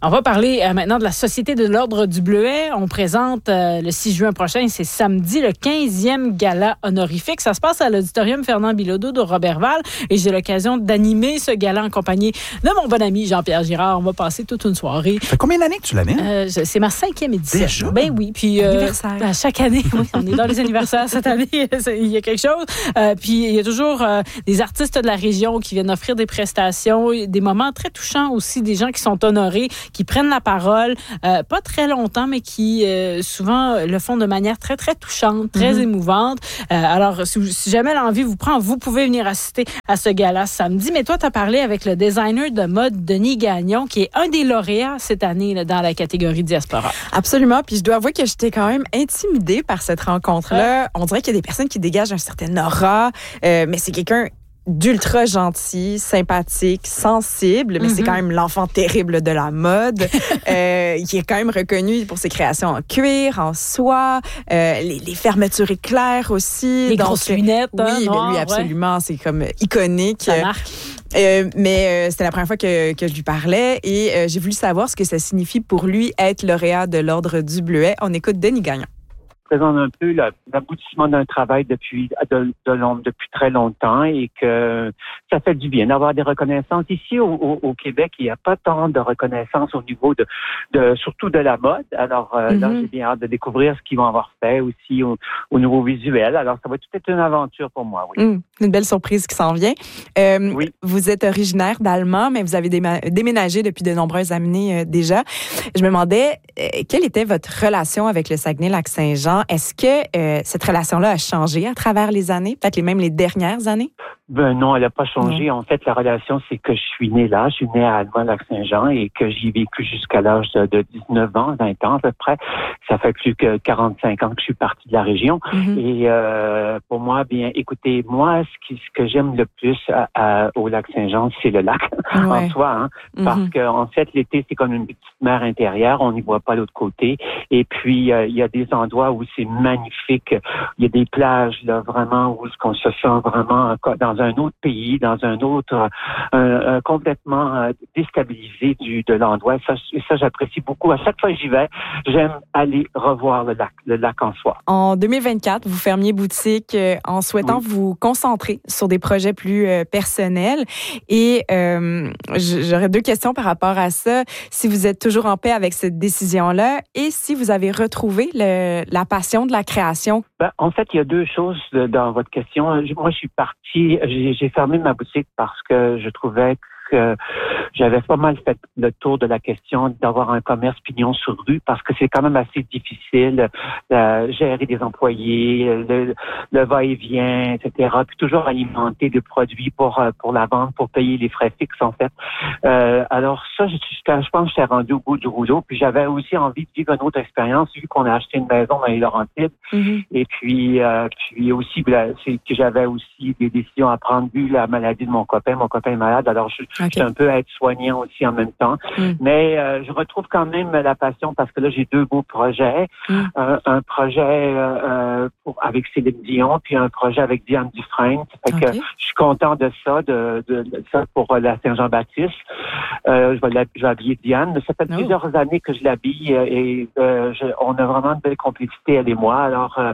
On va parler euh, maintenant de la Société de l'Ordre du Bleuet. On présente euh, le six juin prochain, c'est samedi, le quinzième gala honorifique. Ça se passe à l'auditorium Fernand Bilodeau de Roberval et j'ai l'occasion d'animer ce gala en compagnie de mon bon ami Jean-Pierre Girard. On va passer toute une soirée. Ça fait combien d'années que tu l'animes? Euh, c'est ma cinquième édition. Déjà? Ben oui. Puis, euh, à chaque année, oui, on est dans les anniversaires cette année, il y a quelque chose. Euh, puis il y a toujours euh, des artistes de la région qui viennent offrir des prestations, des moments très touchants aussi, des gens qui sont honorés, qui prennent la parole, euh, pas très longtemps, mais qui euh, souvent le font de manière très, très touchante, très mm-hmm. émouvante. Euh, alors, si, si jamais l'envie vous prend, vous pouvez venir assister à ce gala samedi. Mais toi, tu as parlé avec le designer de mode Denis Gagnon, qui est un des lauréats cette année là, dans la catégorie Diaspora. Absolument. Puis je dois avouer que j'étais quand même intimidée par cette rencontre-là. Ouais. On dirait qu'il y a des personnes qui dégagent un certain aura, euh, mais c'est quelqu'un d'ultra gentil, sympathique, sensible, mais mm-hmm. c'est quand même l'enfant terrible de la mode. euh, il est quand même reconnu pour ses créations en cuir, en soie, euh, les, les fermetures éclairs aussi. Les Donc, grosses lunettes. Oui, hein, mais noir, lui, absolument, ouais. C'est comme iconique. Ça marque. Euh, mais euh, c'était la première fois que, que je lui parlais et euh, j'ai voulu savoir ce que ça signifie pour lui être lauréat de l'Ordre du Bleuet. On écoute Denis Gagnon. Présente un peu l'aboutissement d'un travail depuis de, de long, depuis très longtemps et que ça fait du bien d'avoir des reconnaissances. Ici au, au, au Québec, il n'y a pas tant de reconnaissance au niveau de, de surtout de la mode. Alors euh, mm-hmm. là, j'ai bien hâte de découvrir ce qu'ils vont avoir fait aussi au, au niveau visuel. Alors ça va tout être une aventure pour moi. Oui. Mmh, une belle surprise qui s'en vient. Euh, oui. Vous êtes originaire d'Allemand, mais vous avez déma- déménagé depuis de nombreuses années euh, déjà. Je me demandais euh, quelle était votre relation avec le Saguenay-Lac-Saint-Jean. Est-ce que euh, cette relation-là a changé à travers les années, peut-être les, même les dernières années? Ben non, elle n'a pas changé. Non. En fait, la relation, c'est que je suis né là. Je suis né à Allemand-Lac-Saint-Jean et que j'y ai vécu jusqu'à l'âge de, de dix-neuf ans, vingt ans à peu près. Ça fait plus que quarante-cinq ans que je suis parti de la région. Mm-hmm. Et euh, pour moi, bien, écoutez, moi, ce, qui, ce que j'aime le plus à, à, au Lac-Saint-Jean, c'est le lac ouais. en soi. Hein, mm-hmm. Parce que en fait, l'été, c'est comme une petite mer intérieure. On n'y voit pas l'autre côté. Et puis, euh, il y a des endroits où c'est magnifique. Il y a des plages, là, vraiment, où on se sent vraiment dans un autre pays, dans un autre, euh, euh, complètement euh, déstabilisé du, de l'endroit. Ça, ça, j'apprécie beaucoup. À chaque fois que j'y vais, j'aime aller revoir le lac, le lac en soi. En deux mille vingt-quatre, vous fermiez boutique euh, en souhaitant oui. vous concentrer sur des projets plus euh, personnels. Et euh, j'aurais deux questions par rapport à ça. Si vous êtes toujours en paix avec cette décision-là et si vous avez retrouvé le, la passion de la création. Ben, en fait, il y a deux choses dans votre question. Moi, je suis parti, j'ai, j'ai fermé ma boutique parce que je trouvais que j'avais pas mal fait le tour de la question d'avoir un commerce pignon sur rue parce que c'est quand même assez difficile de gérer des employés, le, le va-et-vient, et cetera. Puis toujours alimenter de produits pour pour la vente, pour payer les frais fixes en fait. Euh, alors ça, je, je pense que j'étais rendu au bout du rouleau. Puis j'avais aussi envie de vivre une autre expérience vu qu'on a acheté une maison dans les Laurentides. Mm-hmm. Et puis euh, puis aussi c'est que j'avais aussi des décisions à prendre vu la maladie de mon copain. Mon copain est malade, alors je Okay. Je suis un peu aide-soignant aussi en même temps. Mm. Mais euh, je retrouve quand même la passion parce que là, j'ai deux beaux projets. Mm. Euh, un projet euh, pour, avec Céline Dion, puis un projet avec Diane Dufresne. Fait okay. que je suis content de ça, de, de, de ça pour la Saint-Jean-Baptiste. Euh, je, vais je vais habiller Diane. Mais ça fait oh. plusieurs années que je l'habille et euh, je, on a vraiment une belle complicité, elle et moi. Alors, euh,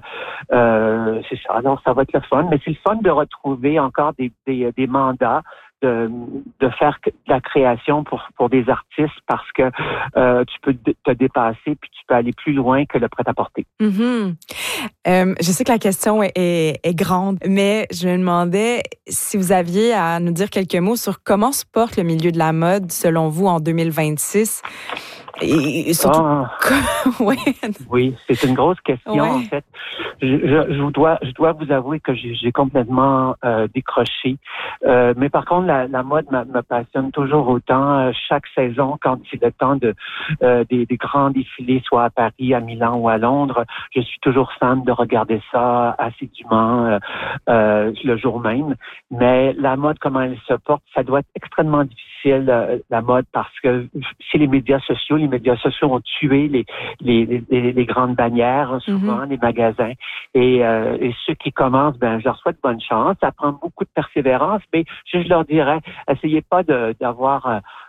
euh, c'est ça. Alors, ça va être le fun. Mais c'est le fun de retrouver encore des, des, des mandats. De, de faire de la création pour pour des artistes parce que euh, tu peux te dépasser puis tu peux aller plus loin que le prêt-à-porter. Mm-hmm. Euh, je sais que la question est, est, est grande, mais je me demandais si vous aviez à nous dire quelques mots sur comment se porte le milieu de la mode selon vous en deux mille vingt-six. Et surtout, ah, ouais. Oui, c'est une grosse question ouais. en fait. Je, je, je dois, je dois vous avouer que j'ai, j'ai complètement euh, décroché. Euh, mais par contre, la, la mode me, me passionne toujours autant. Euh, chaque saison, quand c'est le temps de euh, des, des grands défilés, soit à Paris, à Milan ou à Londres, je suis toujours fan de regarder ça assidûment euh, euh, le jour même. Mais la mode, comment elle se porte, ça doit être extrêmement difficile euh, la mode parce que c'est les médias sociaux. Les médias sociaux ont tué les les, les, les grandes bannières, souvent mm-hmm. les magasins. Et, euh, et ceux qui commencent, ben, je leur souhaite bonne chance. Ça prend beaucoup de persévérance, mais je, je leur dirais, essayez pas de, d'avoir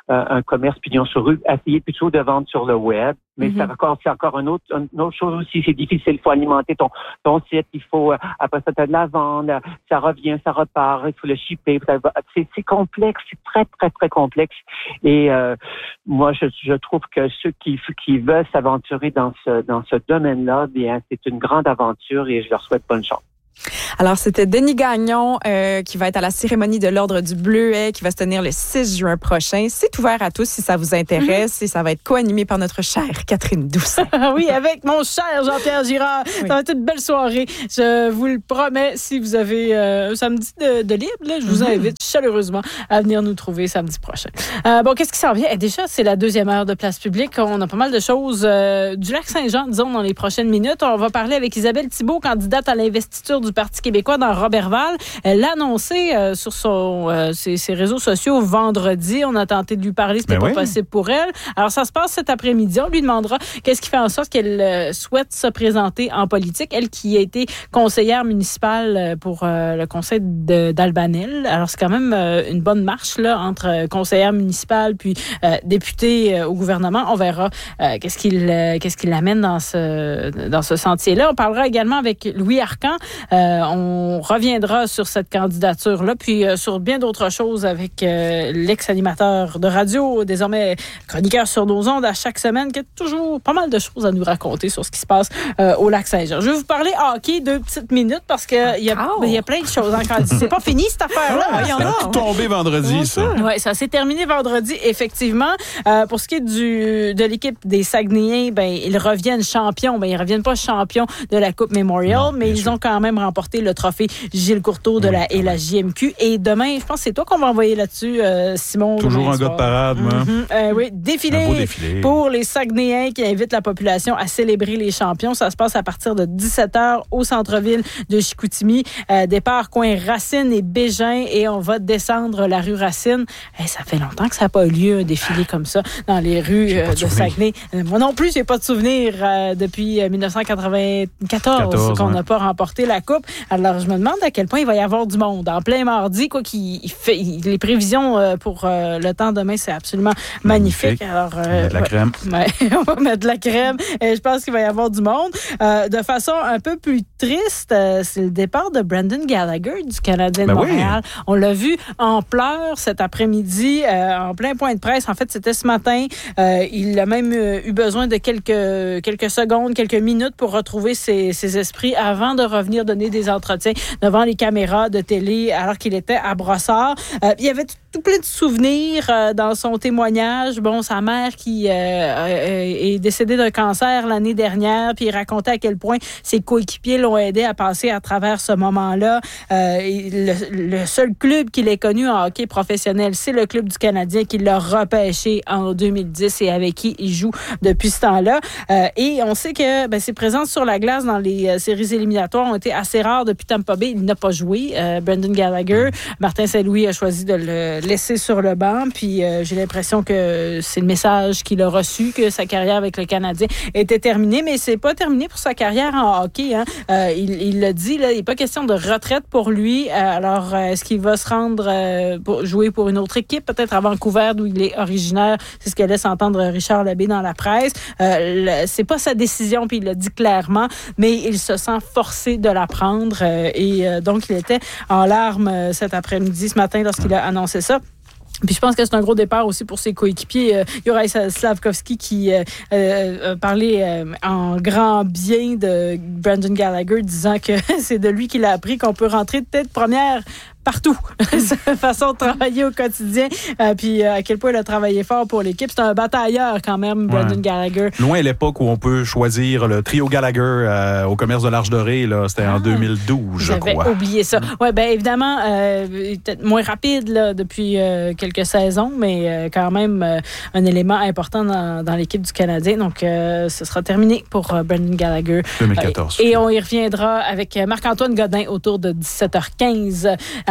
euh, un commerce pignon sur rue, essayez plutôt de vendre sur le web. Mais mm-hmm. c'est encore, c'est encore une autre, une autre chose aussi. C'est difficile. Il faut alimenter ton, ton site. Il faut, euh, après ça, tu as de la vente. Ça revient, ça repart. Il faut le shipper. C'est, c'est complexe. C'est très, très, très complexe. Et, euh, moi, je, je trouve que ceux qui, qui veulent s'aventurer dans ce, dans ce domaine-là, bien, c'est une grande aventure et je leur souhaite bonne chance. Alors, c'était Denis Gagnon euh, qui va être à la cérémonie de l'Ordre du Bleuet qui va se tenir le six juin prochain. C'est ouvert à tous si ça vous intéresse mm-hmm. et ça va être co-animé par notre chère Catherine Doucet. Oui, avec mon cher Jean-Pierre Girard. Oui. Ça va être une belle soirée. Je vous le promets, si vous avez euh, un samedi de, de libre, là, je vous mm-hmm. invite chaleureusement à venir nous trouver samedi prochain. Euh, bon, qu'est-ce qui s'en vient? Eh, déjà, c'est la deuxième heure de Place publique. On a pas mal de choses euh, du Lac-Saint-Jean, disons, dans les prochaines minutes. On va parler avec Isabelle Thibault, candidate à l'investiture du Parti québécois dans Robertval. Elle l'a annoncé euh, sur son, euh, ses, ses réseaux sociaux vendredi. On a tenté de lui parler, c'était ben pas oui. possible pour elle. Alors, ça se passe cet après-midi. On lui demandera qu'est-ce qui fait en sorte qu'elle euh, souhaite se présenter en politique. Elle qui a été conseillère municipale pour euh, le conseil de, d'Albanel. Alors, c'est quand même euh, une bonne marche là, entre conseillère municipale puis euh, députée euh, au gouvernement. On verra euh, qu'est-ce qu'il euh, qu'est-ce qu'il amène dans ce, dans ce sentier-là. On parlera également avec Louis Arcan. Euh, on reviendra sur cette candidature-là, puis euh, sur bien d'autres choses avec euh, l'ex-animateur de radio, désormais chroniqueur sur nos ondes à chaque semaine, qui a toujours pas mal de choses à nous raconter sur ce qui se passe euh, au Lac-Saint-Jean. Je vais vous parler hockey deux petites minutes parce qu'il y, oh. y a plein de choses encore. C'est pas fini cette affaire-là. Ah, il y en a tout tombé vendredi, ça. Oui, ça s'est terminé vendredi, effectivement. Euh, pour ce qui est du, de l'équipe des Saguenayens, ben, ils reviennent champions. Ben, ils reviennent pas champions de la Coupe Memorial, non, mais ils sûr. ont quand même remporté le trophée Gilles Courteau de oui, la, et la J M Q. Et demain, je pense que c'est toi qu'on va envoyer là-dessus, euh, Simon. Toujours un gars de parade, moi. Mm-hmm. Euh, oui, défilé, défilé pour les Saguenayens qui invitent la population à célébrer les champions. Ça se passe à partir de dix-sept heures au centre-ville de Chicoutimi. Euh, départ coin Racine et Bégin et on va descendre la rue Racine. Hey, ça fait longtemps que ça n'a pas eu lieu un défilé comme ça dans les rues euh, de, de Saguenay. Euh, moi non plus, j'ai pas de souvenir euh, depuis euh, dix-neuf quatre-vingt-quatorze quatorze, qu'on n'a ouais. pas remporté la Coupe. Alors, je me demande à quel point il va y avoir du monde. En plein mardi, quoi, qu'il il fait, il, les prévisions euh, pour euh, le temps demain, c'est absolument magnifique. magnifique. Alors, euh, on va mettre de la crème. Ouais, on va mettre de la crème. Et je pense qu'il va y avoir du monde. Euh, de façon un peu plus triste, euh, c'est le départ de Brendan Gallagher du Canadien de ben Montréal. Oui. On l'a vu en pleurs cet après-midi, euh, en plein point de presse. En fait, c'était ce matin. Euh, il a même euh, eu besoin de quelques, quelques secondes, quelques minutes pour retrouver ses, ses esprits avant de revenir donner des entretiens devant les caméras de télé alors qu'il était à Brossard. Euh, il y avait tout plein de souvenirs euh, dans son témoignage. Bon, sa mère qui euh, euh, est décédée d'un cancer l'année dernière, puis il racontait à quel point ses coéquipiers l'ont aidé à passer à travers ce moment-là. Euh, le, le seul club qu'il ait connu en hockey professionnel, c'est le club du Canadien qui l'a repêché en deux mille dix et avec qui il joue depuis ce temps-là. Euh, et on sait que ben, ses présences sur la glace dans les euh, séries éliminatoires ont été assez rares depuis Tampa Bay. Il n'a pas joué, euh, Brendan Gallagher. Martin Saint-Louis a choisi de le laisser sur le banc, puis euh, j'ai l'impression que c'est le message qu'il a reçu, que sa carrière avec le Canadien était terminée, mais c'est pas terminé pour sa carrière en hockey. Hein. Euh, il, il l'a dit, là, il n'est pas question de retraite pour lui. Euh, alors, euh, est-ce qu'il va se rendre euh, pour jouer pour une autre équipe, peut-être à Vancouver, d'où il est originaire? C'est ce que laisse entendre Richard Labbé dans la presse. Euh, le, c'est pas sa décision, puis il l'a dit clairement, mais il se sent forcé de la prendre. Euh, et euh, donc, il était en larmes euh, cet après-midi, ce matin, lorsqu'il a annoncé ça. Puis je pense que c'est un gros départ aussi pour ses coéquipiers. Euh, Juraj Slafkovský qui euh, euh, parlait euh, en grand bien de Brendan Gallagher, disant que c'est de lui qu'il a appris qu'on peut rentrer peut-être première partout. Sa façon de travailler au quotidien, euh, puis euh, à quel point il a travaillé fort pour l'équipe. C'est un batailleur quand même, Brendan ouais. Gallagher. Loin l'époque où on peut choisir le trio Gallagher euh, au commerce de l'Arche Dorée, là, c'était ah, en deux mille douze, je crois. J'avais oublié ça. Oui, bien évidemment, euh, peut-être moins rapide là, depuis euh, quelques saisons, mais euh, quand même euh, un élément important dans, dans l'équipe du Canadien. Donc, euh, ce sera terminé pour euh, Brendan Gallagher. deux mille quatorze. Euh, et on y reviendra avec Marc-Antoine Godin autour de dix-sept heures quinze. À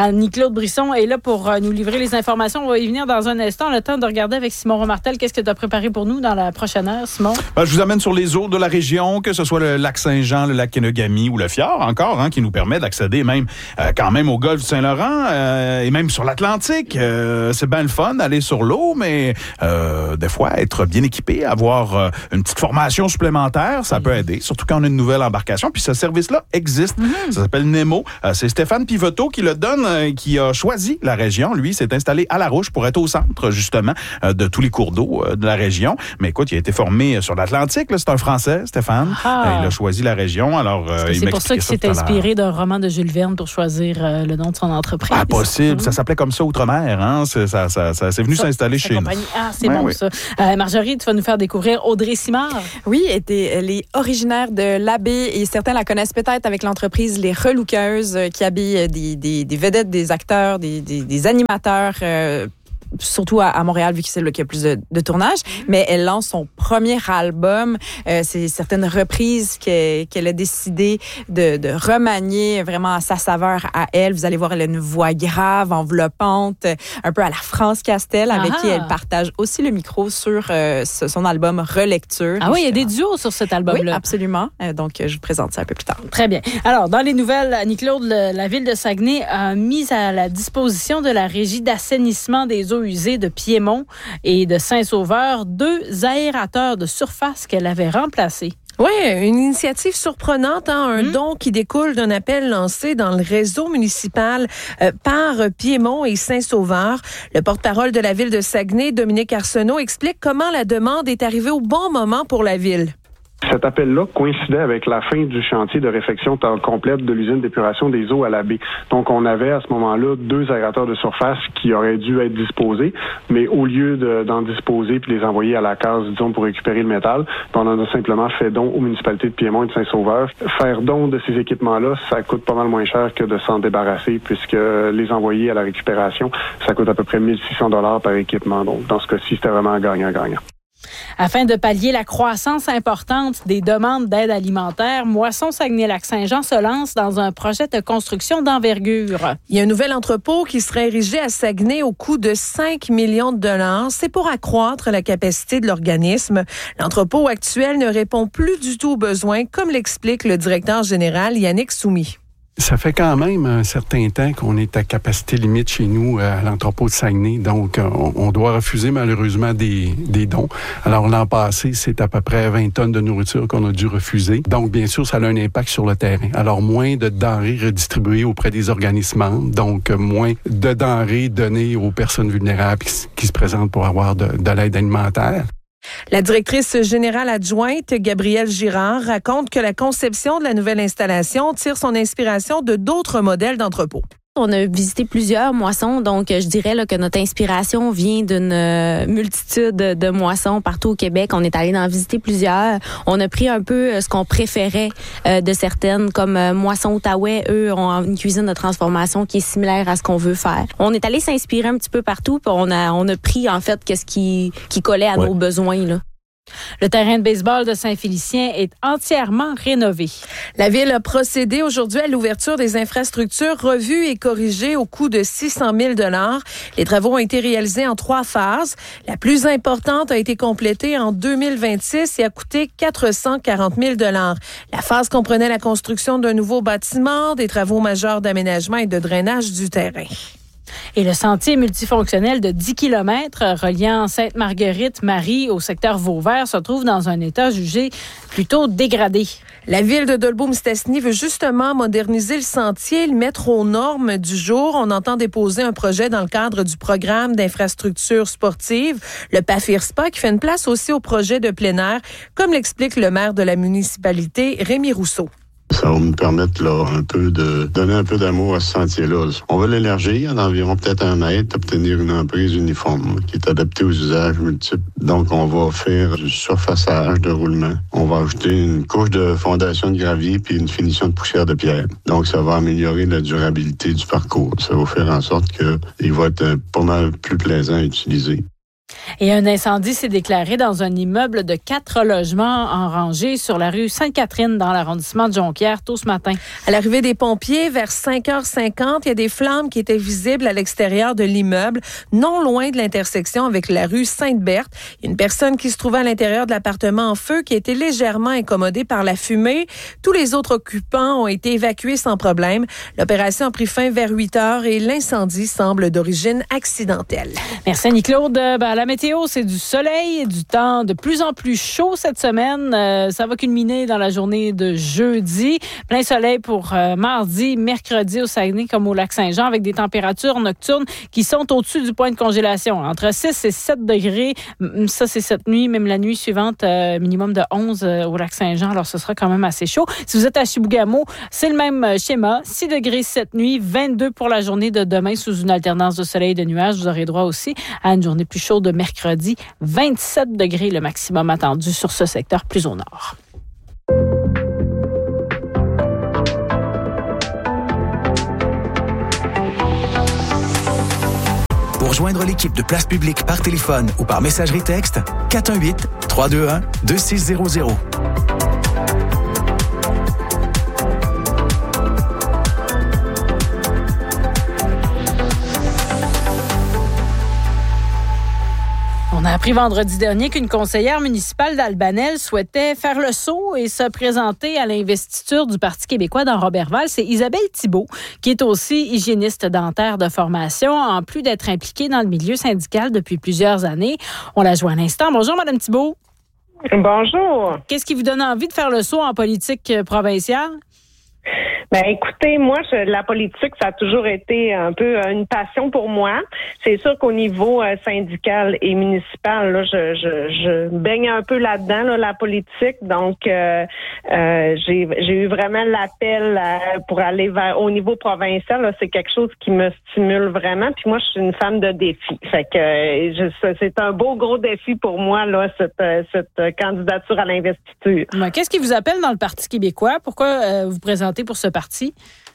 Annie-Claude Brisson est là pour nous livrer les informations. On va y venir dans un instant. Le temps de regarder avec Simon Romartel. Qu'est-ce que tu as préparé pour nous dans la prochaine heure, Simon? Ben, je vous amène sur les eaux de la région, que ce soit le lac Saint-Jean, le lac Kenogami ou le fjord encore, hein, qui nous permet d'accéder même euh, quand même au golfe du Saint-Laurent euh, et même sur l'Atlantique. Euh, c'est bien le fun d'aller sur l'eau, mais euh, des fois, être bien équipé, avoir euh, une petite formation supplémentaire, ça peut aider, surtout quand on a une nouvelle embarcation. Puis ce service-là existe. Mm-hmm. Ça s'appelle Nemo. Euh, c'est Stéphane Pivoteau qui le donne, euh, qui a choisi la région. Lui, s'est installé à La Rouche pour être au centre, justement, euh, de tous les cours d'eau euh, de la région. Mais écoute, il a été formé sur l'Atlantique. Là. C'est un Français, Stéphane. Ah. Euh, il a choisi la région. Alors, euh, il c'est pour ça qu'il s'est inspiré d'un roman de Jules Verne pour choisir euh, le nom de son entreprise. Ah, possible. Mmh. Ça s'appelait comme ça Outre-mer. Hein? C'est, ça, ça, ça, c'est venu ça, s'installer chez compagnie. nous. Ah, c'est ouais, bon, oui. ça. Euh, Marjorie, tu vas nous faire découvrir Audrey Simard. Oui, elle est originaire de l'Abbé et certains la connaissent peut-être avec l'entreprise Les Relookeuses qui habille des, des, des vedettes, des acteurs, des, des, des animateurs. Euh, surtout à, à Montréal, vu que c'est là qu'il y a plus de, de tournage. Mm-hmm. Mais elle lance son premier album. Euh, c'est certaines reprises qu'elle, qu'elle a décidé de, de remanier vraiment à sa saveur à elle. Vous allez voir, elle a une voix grave, enveloppante, un peu à la France Castel, avec ah. qui elle partage aussi le micro sur euh, son album Relecture. Ah oui, il y a des duos sur cet album-là. Oui, absolument. Euh, donc, je vous présente ça un peu plus tard. Très bien. Alors, dans les nouvelles, Annie-Claude, le, la ville de Saguenay a mis à la disposition de la Régie d'assainissement des eaux usées de Piémont et de Saint-Sauveur deux aérateurs de surface qu'elle avait remplacés. Oui, une initiative surprenante, hein, un mmh. don qui découle d'un appel lancé dans le réseau municipal euh, par Piémont et Saint-Sauveur. Le porte-parole de la ville de Saguenay, Dominique Arsenault, explique comment la demande est arrivée au bon moment pour la ville. Cet appel-là coïncidait avec la fin du chantier de réfection complète de l'usine d'épuration des eaux à la baie. Donc, on avait à ce moment-là deux aérateurs de surface qui auraient dû être disposés, mais au lieu de, d'en disposer puis les envoyer à la case, disons, pour récupérer le métal, on en a simplement fait don aux municipalités de Piémont et de Saint-Sauveur. Faire don de ces équipements-là, ça coûte pas mal moins cher que de s'en débarrasser, puisque les envoyer à la récupération, ça coûte à peu près mille six cents dollars par équipement. Donc, dans ce cas-ci, c'était vraiment gagnant-gagnant. Afin de pallier la croissance importante des demandes d'aide alimentaire, Moisson Saguenay-Lac-Saint-Jean se lance dans un projet de construction d'envergure. Il y a un nouvel entrepôt qui serait érigé à Saguenay au coût de cinq millions de dollars. C'est pour accroître la capacité de l'organisme. L'entrepôt actuel ne répond plus du tout aux besoins, comme l'explique le directeur général Yannick Soumy. Ça fait quand même un certain temps qu'on est à capacité limite chez nous à l'entrepôt de Saguenay. Donc, on, on doit refuser malheureusement des, des dons. Alors, l'an passé, c'est à peu près vingt tonnes de nourriture qu'on a dû refuser. Donc, bien sûr, ça a un impact sur le terrain. Alors, moins de denrées redistribuées auprès des organismes. Donc, moins de denrées données aux personnes vulnérables qui, qui se présentent pour avoir de, de l'aide alimentaire. La directrice générale adjointe, Gabrielle Girard, raconte que la conception de la nouvelle installation tire son inspiration de d'autres modèles d'entrepôts. On a visité plusieurs moissons, donc je dirais là, que notre inspiration vient d'une euh, multitude de moissons partout au Québec. On est allé en visiter plusieurs. On a pris un peu euh, ce qu'on préférait euh, de certaines, comme euh, Moisson Outaouais. Eux ont une cuisine de transformation qui est similaire à ce qu'on veut faire. On est allé s'inspirer un petit peu partout, puis on a, on a pris en fait qu'est-ce qui, qui collait à ouais. nos besoins, là. Le terrain de baseball de Saint-Félicien est entièrement rénové. La ville a procédé aujourd'hui à l'ouverture des infrastructures revues et corrigées au coût de six cent mille dollars. Les travaux ont été réalisés en trois phases. La plus importante a été complétée en deux mille vingt-six et a coûté quatre cent quarante mille dollars. La phase comprenait la construction d'un nouveau bâtiment, des travaux majeurs d'aménagement et de drainage du terrain. Et le sentier multifonctionnel de dix kilomètres reliant Sainte-Marguerite-Marie au secteur Vauvert se trouve dans un état jugé plutôt dégradé. La ville de Dolbeau-Mistassini veut justement moderniser le sentier et le mettre aux normes du jour. On entend déposer un projet dans le cadre du programme d'infrastructures sportives, le PAFIRSPA, qui fait une place aussi au projet de plein air, comme l'explique le maire de la municipalité, Rémi Rousseau. Ça va me permettre là, un peu de donner un peu d'amour à ce sentier-là. On va l'élargir d'environ peut-être un mètre, obtenir une emprise uniforme qui est adaptée aux usages multiples. Donc, on va faire du surfaçage de roulement. On va ajouter une couche de fondation de gravier puis une finition de poussière de pierre. Donc, ça va améliorer la durabilité du parcours. Ça va faire en sorte qu'il va être pas mal plus plaisant à utiliser. Et un incendie s'est déclaré dans un immeuble de quatre logements en rangée sur la rue Sainte-Catherine dans l'arrondissement de Jonquière tôt ce matin. À l'arrivée des pompiers, vers cinq heures cinquante, il y a des flammes qui étaient visibles à l'extérieur de l'immeuble, non loin de l'intersection avec la rue Sainte-Berthe. Il y a une personne qui se trouvait à l'intérieur de l'appartement en feu qui a été légèrement incommodée par la fumée. Tous les autres occupants ont été évacués sans problème. L'opération a pris fin vers huit heures et l'incendie semble d'origine accidentelle. Merci Annie-Claude. Ben, la météo, c'est du soleil et du temps de plus en plus chaud cette semaine. Euh, ça va culminer dans la journée de jeudi. Plein soleil pour euh, mardi, mercredi au Saguenay comme au Lac-Saint-Jean avec des températures nocturnes qui sont au-dessus du point de congélation. Entre six et sept degrés. Ça, c'est cette nuit. Même la nuit suivante, euh, minimum de onze euh, au Lac-Saint-Jean. Alors, ce sera quand même assez chaud. Si vous êtes à Chibougamau, c'est le même schéma. six degrés cette nuit, vingt-deux pour la journée de demain sous une alternance de soleil et de nuages. Vous aurez droit aussi à une journée plus chaude de mercredi. vingt-sept degrés le maximum attendu sur ce secteur plus au nord. Pour joindre l'équipe de Place Publique par téléphone ou par messagerie texte, quatre un huit, trois deux un, deux six zéro zéro. On a appris vendredi dernier qu'une conseillère municipale d'Albanel souhaitait faire le saut et se présenter à l'investiture du Parti québécois dans Roberval. C'est Isabelle Thibault, qui est aussi hygiéniste dentaire de formation, en plus d'être impliquée dans le milieu syndical depuis plusieurs années. On la joint à l'instant. Bonjour, Mme Thibault. Bonjour. Qu'est-ce qui vous donne envie de faire le saut en politique provinciale? Ben écoutez, moi, je, la politique, ça a toujours été un peu une passion pour moi. C'est sûr qu'au niveau euh, syndical et municipal, là, je, je, je baigne un peu là-dedans, là, la politique. Donc, euh, euh, j'ai, j'ai eu vraiment l'appel à, pour aller vers au niveau provincial. Là, c'est quelque chose qui me stimule vraiment. Puis moi, je suis une femme de défi. Fait que euh, je, c'est un beau gros défi pour moi, là, cette, cette candidature à l'investiture. Ben, qu'est-ce qui vous appelle dans le Parti québécois? Pourquoi euh, vous présentez pour ce parti?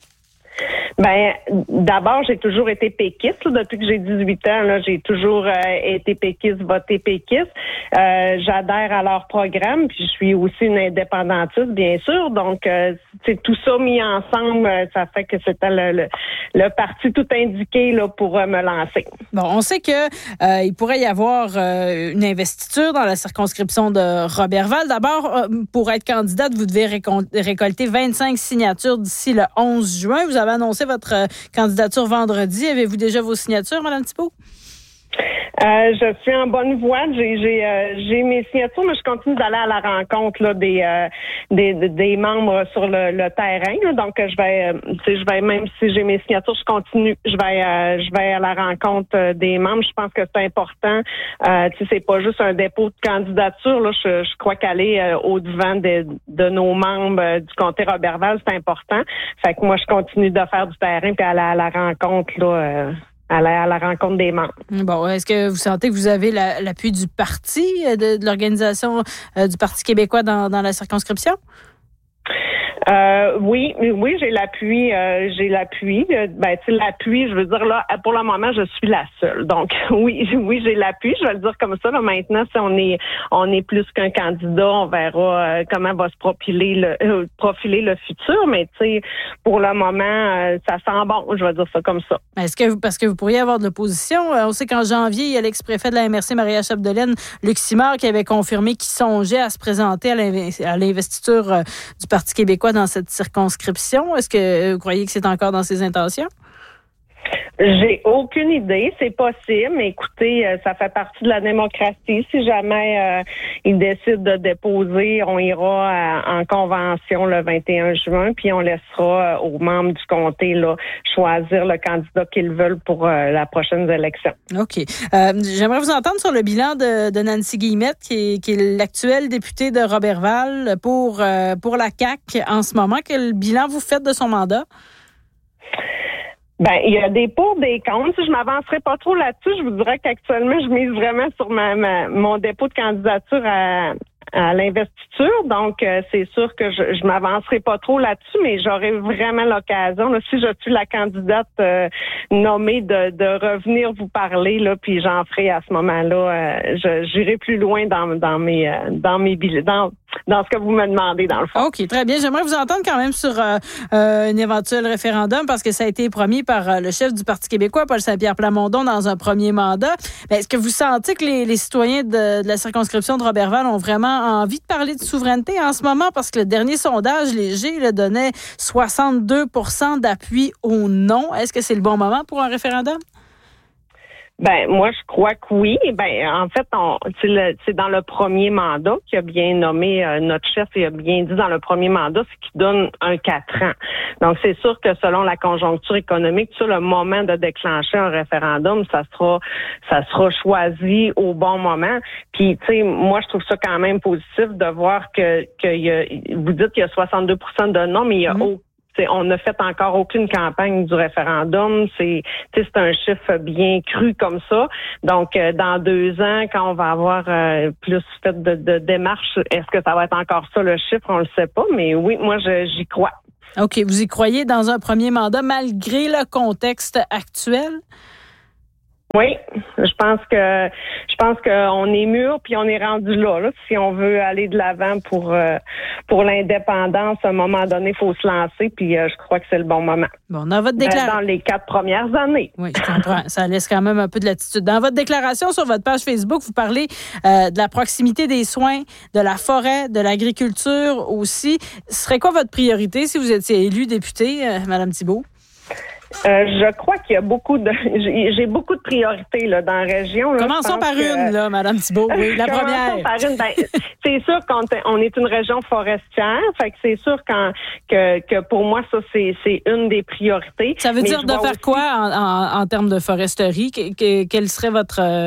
Ben, d'abord, j'ai toujours été péquiste. Là, depuis que j'ai dix-huit ans, là, j'ai toujours euh, été péquiste, voté péquiste. Euh, j'adhère à leur programme, puis je suis aussi une indépendantiste, bien sûr. Donc, euh, c'est tout ça mis ensemble, ça fait que c'était le, le, le parti tout indiqué là, pour euh, me lancer. Bon, on sait que euh, il pourrait y avoir euh, une investiture dans la circonscription de Roberval. D'abord, euh, pour être candidate, vous devez récol- récolter vingt-cinq signatures d'ici le onze juin. Vous avez annoncé votre euh, candidature vendredi. Avez-vous déjà vos signatures, Mme Thibault? Euh, je suis en bonne voie. J'ai j'ai euh, j'ai mes signatures, mais je continue d'aller à la rencontre là, des, euh, des des membres sur le, le terrain. Là. Donc je vais, euh, tu sais, je vais même si j'ai mes signatures, je continue. Je vais euh, je vais à la rencontre euh, des membres. Je pense que c'est important. Euh, tu sais, c'est pas juste un dépôt de candidature. Là, je, je crois qu'aller euh, au devant de, de nos membres euh, du comté Roberval, c'est important. Fait que moi, je continue de faire du terrain puis aller à la rencontre là. Euh, À la, à la rencontre des membres. Bon, est-ce que vous sentez que vous avez la, l'appui du parti, de, de l'organisation euh, du Parti québécois dans, dans la circonscription? Euh, oui, oui, j'ai l'appui, euh, j'ai l'appui. Ben, tu sais, l'appui, je veux dire là, pour le moment, je suis la seule. Donc, oui, oui, j'ai l'appui. Je vais le dire comme ça. Là, maintenant, si on est, on est plus qu'un candidat, on verra euh, comment va se profiler le, euh, profiler le futur. Mais tu sais, pour le moment, euh, ça sent bon. Je vais dire ça comme ça. Est-ce que vous, parce que vous pourriez avoir de l'opposition, on sait qu'en janvier, il y a l'ex-préfet de la M R C, Maria Chapdelaine, Luc Simard, qui avait confirmé qu'il songeait à se présenter à, l'inv- à l'investiture euh, du Parti québécois dans cette circonscription. Est-ce que vous croyez que c'est encore dans ses intentions? J'ai aucune idée, c'est possible, mais écoutez, ça fait partie de la démocratie. Si jamais euh, il décide de déposer, on ira à, en convention le vingt et un juin, puis on laissera aux membres du comté là, choisir le candidat qu'ils veulent pour euh, la prochaine élection. OK. Euh, j'aimerais vous entendre sur le bilan de, de Nancy Guillemette, qui est, qui est l'actuelle députée de Roberval pour, euh, pour la C A Q en ce moment. Quel bilan vous faites de son mandat? Ben, il y a des pour, des contre. Si je m'avancerai pas trop là-dessus, je vous dirais qu'actuellement, je mise vraiment sur ma, ma mon dépôt de candidature à, à l'investiture. Donc, euh, c'est sûr que je, je m'avancerai pas trop là-dessus, mais j'aurai vraiment l'occasion, là, si je suis la candidate euh, nommée, de, de revenir vous parler, là, puis j'en ferai à ce moment-là. Euh, je, j'irai plus loin dans, dans mes euh, dans mes billets, dans dans ce que vous me demandez, dans le fond. OK, très bien. J'aimerais vous entendre quand même sur euh, euh, un éventuel référendum, parce que ça a été promis par euh, le chef du Parti québécois, Paul Saint-Pierre Plamondon, dans un premier mandat. Mais est-ce que vous sentez que les, les citoyens de, de la circonscription de Roberval ont vraiment envie de parler de souveraineté en ce moment? Parce que le dernier sondage léger là, donnait soixante-deux pour cent d'appui au non. Est-ce que c'est le bon moment pour un référendum? Ben moi je crois que oui. Ben en fait on c'est, le, c'est dans le premier mandat qu'il a bien nommé euh, notre chef et a bien dit dans le premier mandat, c'est qu'il donne un quatre ans. Donc c'est sûr que selon la conjoncture économique, sur le moment de déclencher un référendum, ça sera ça sera choisi au bon moment. Puis tu sais moi je trouve ça quand même positif de voir que que y a, vous dites qu'il y a soixante-deux pour cent de non, mais il y a mmh. aucun T'sais, on n'a fait encore aucune campagne du référendum. C'est, c'est un chiffre bien cru comme ça. Donc, euh, dans deux ans, quand on va avoir euh, plus fait de, de démarches, est-ce que ça va être encore ça le chiffre? On le sait pas. Mais oui, moi, je, j'y crois. OK. Vous y croyez dans un premier mandat, malgré le contexte actuel? Oui, je pense que je pense qu'on est mûr puis on est rendu là, là. Si on veut aller de l'avant pour euh, pour l'indépendance, à un moment donné, il faut se lancer. Puis euh, je crois que c'est le bon moment. Bon, dans votre déclaration, dans les quatre premières années. Oui, je comprends. Ça laisse quand même un peu de latitude. Dans votre déclaration sur votre page Facebook, vous parlez euh, de la proximité des soins, de la forêt, de l'agriculture aussi. Ce serait quoi votre priorité si vous étiez élu député, euh, Madame Thibault? Euh, je crois qu'il y a beaucoup de... J'ai, j'ai beaucoup de priorités là, dans la région. Là. Commençons par que... une, là, Mme Thibault. Oui, la Commençons première. par une. Ben, c'est sûr qu'on on est une région forestière. Fait que c'est sûr quand, que, que pour moi, ça, c'est, c'est une des priorités. Ça veut Mais dire de faire aussi... quoi en, en, en termes de foresterie? Que, que, quelle serait votre euh,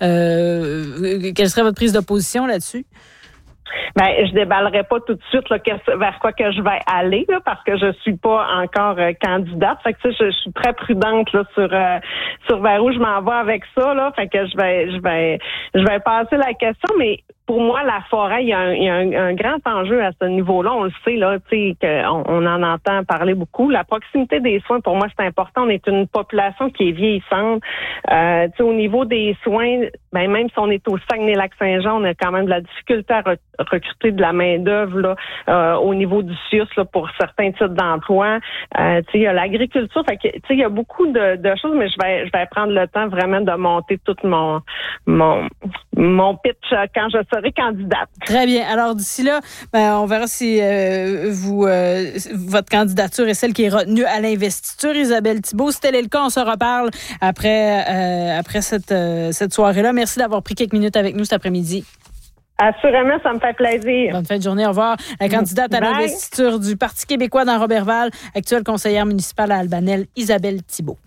euh, quelle serait votre prise de position là-dessus? Ben, je déballerai pas tout de suite là, vers quoi que je vais aller là, parce que je suis pas encore euh, candidate. Fait que tu sais, je, je suis très prudente là sur euh, sur vers où je m'en vais avec ça là. Fait que je vais je vais je vais passer la question, mais pour moi, la forêt, il y a un, il y a un, un grand enjeu à ce niveau-là. On le sait, là, tu sais, qu'on on en entend parler beaucoup. La proximité des soins, pour moi, c'est important. On est une population qui est vieillissante. Euh, tu sais, au niveau des soins, ben même si on est au Saguenay-Lac-Saint-Jean, on a quand même de la difficulté à re- recruter de la main-d'œuvre là, euh, au niveau du C I U S là, pour certains types d'emplois. Euh, tu sais, il y a l'agriculture. Fait que, tu sais, il y a beaucoup de, de choses, mais je vais, je vais prendre le temps vraiment de monter tout mon, mon, mon pitch quand je serai candidate. Très bien. Alors d'ici là, ben, on verra si euh, vous euh, votre candidature est celle qui est retenue à l'investiture. Isabelle Thibault, si tel est le cas, on se reparle après euh, après cette euh, cette soirée-là. Merci d'avoir pris quelques minutes avec nous cet après-midi. Assurément, ça me fait plaisir. Bonne fin de journée. Au revoir. La candidate à Bye. L'investiture du Parti québécois dans Roberval, actuelle conseillère municipale à Albanel, Isabelle Thibault.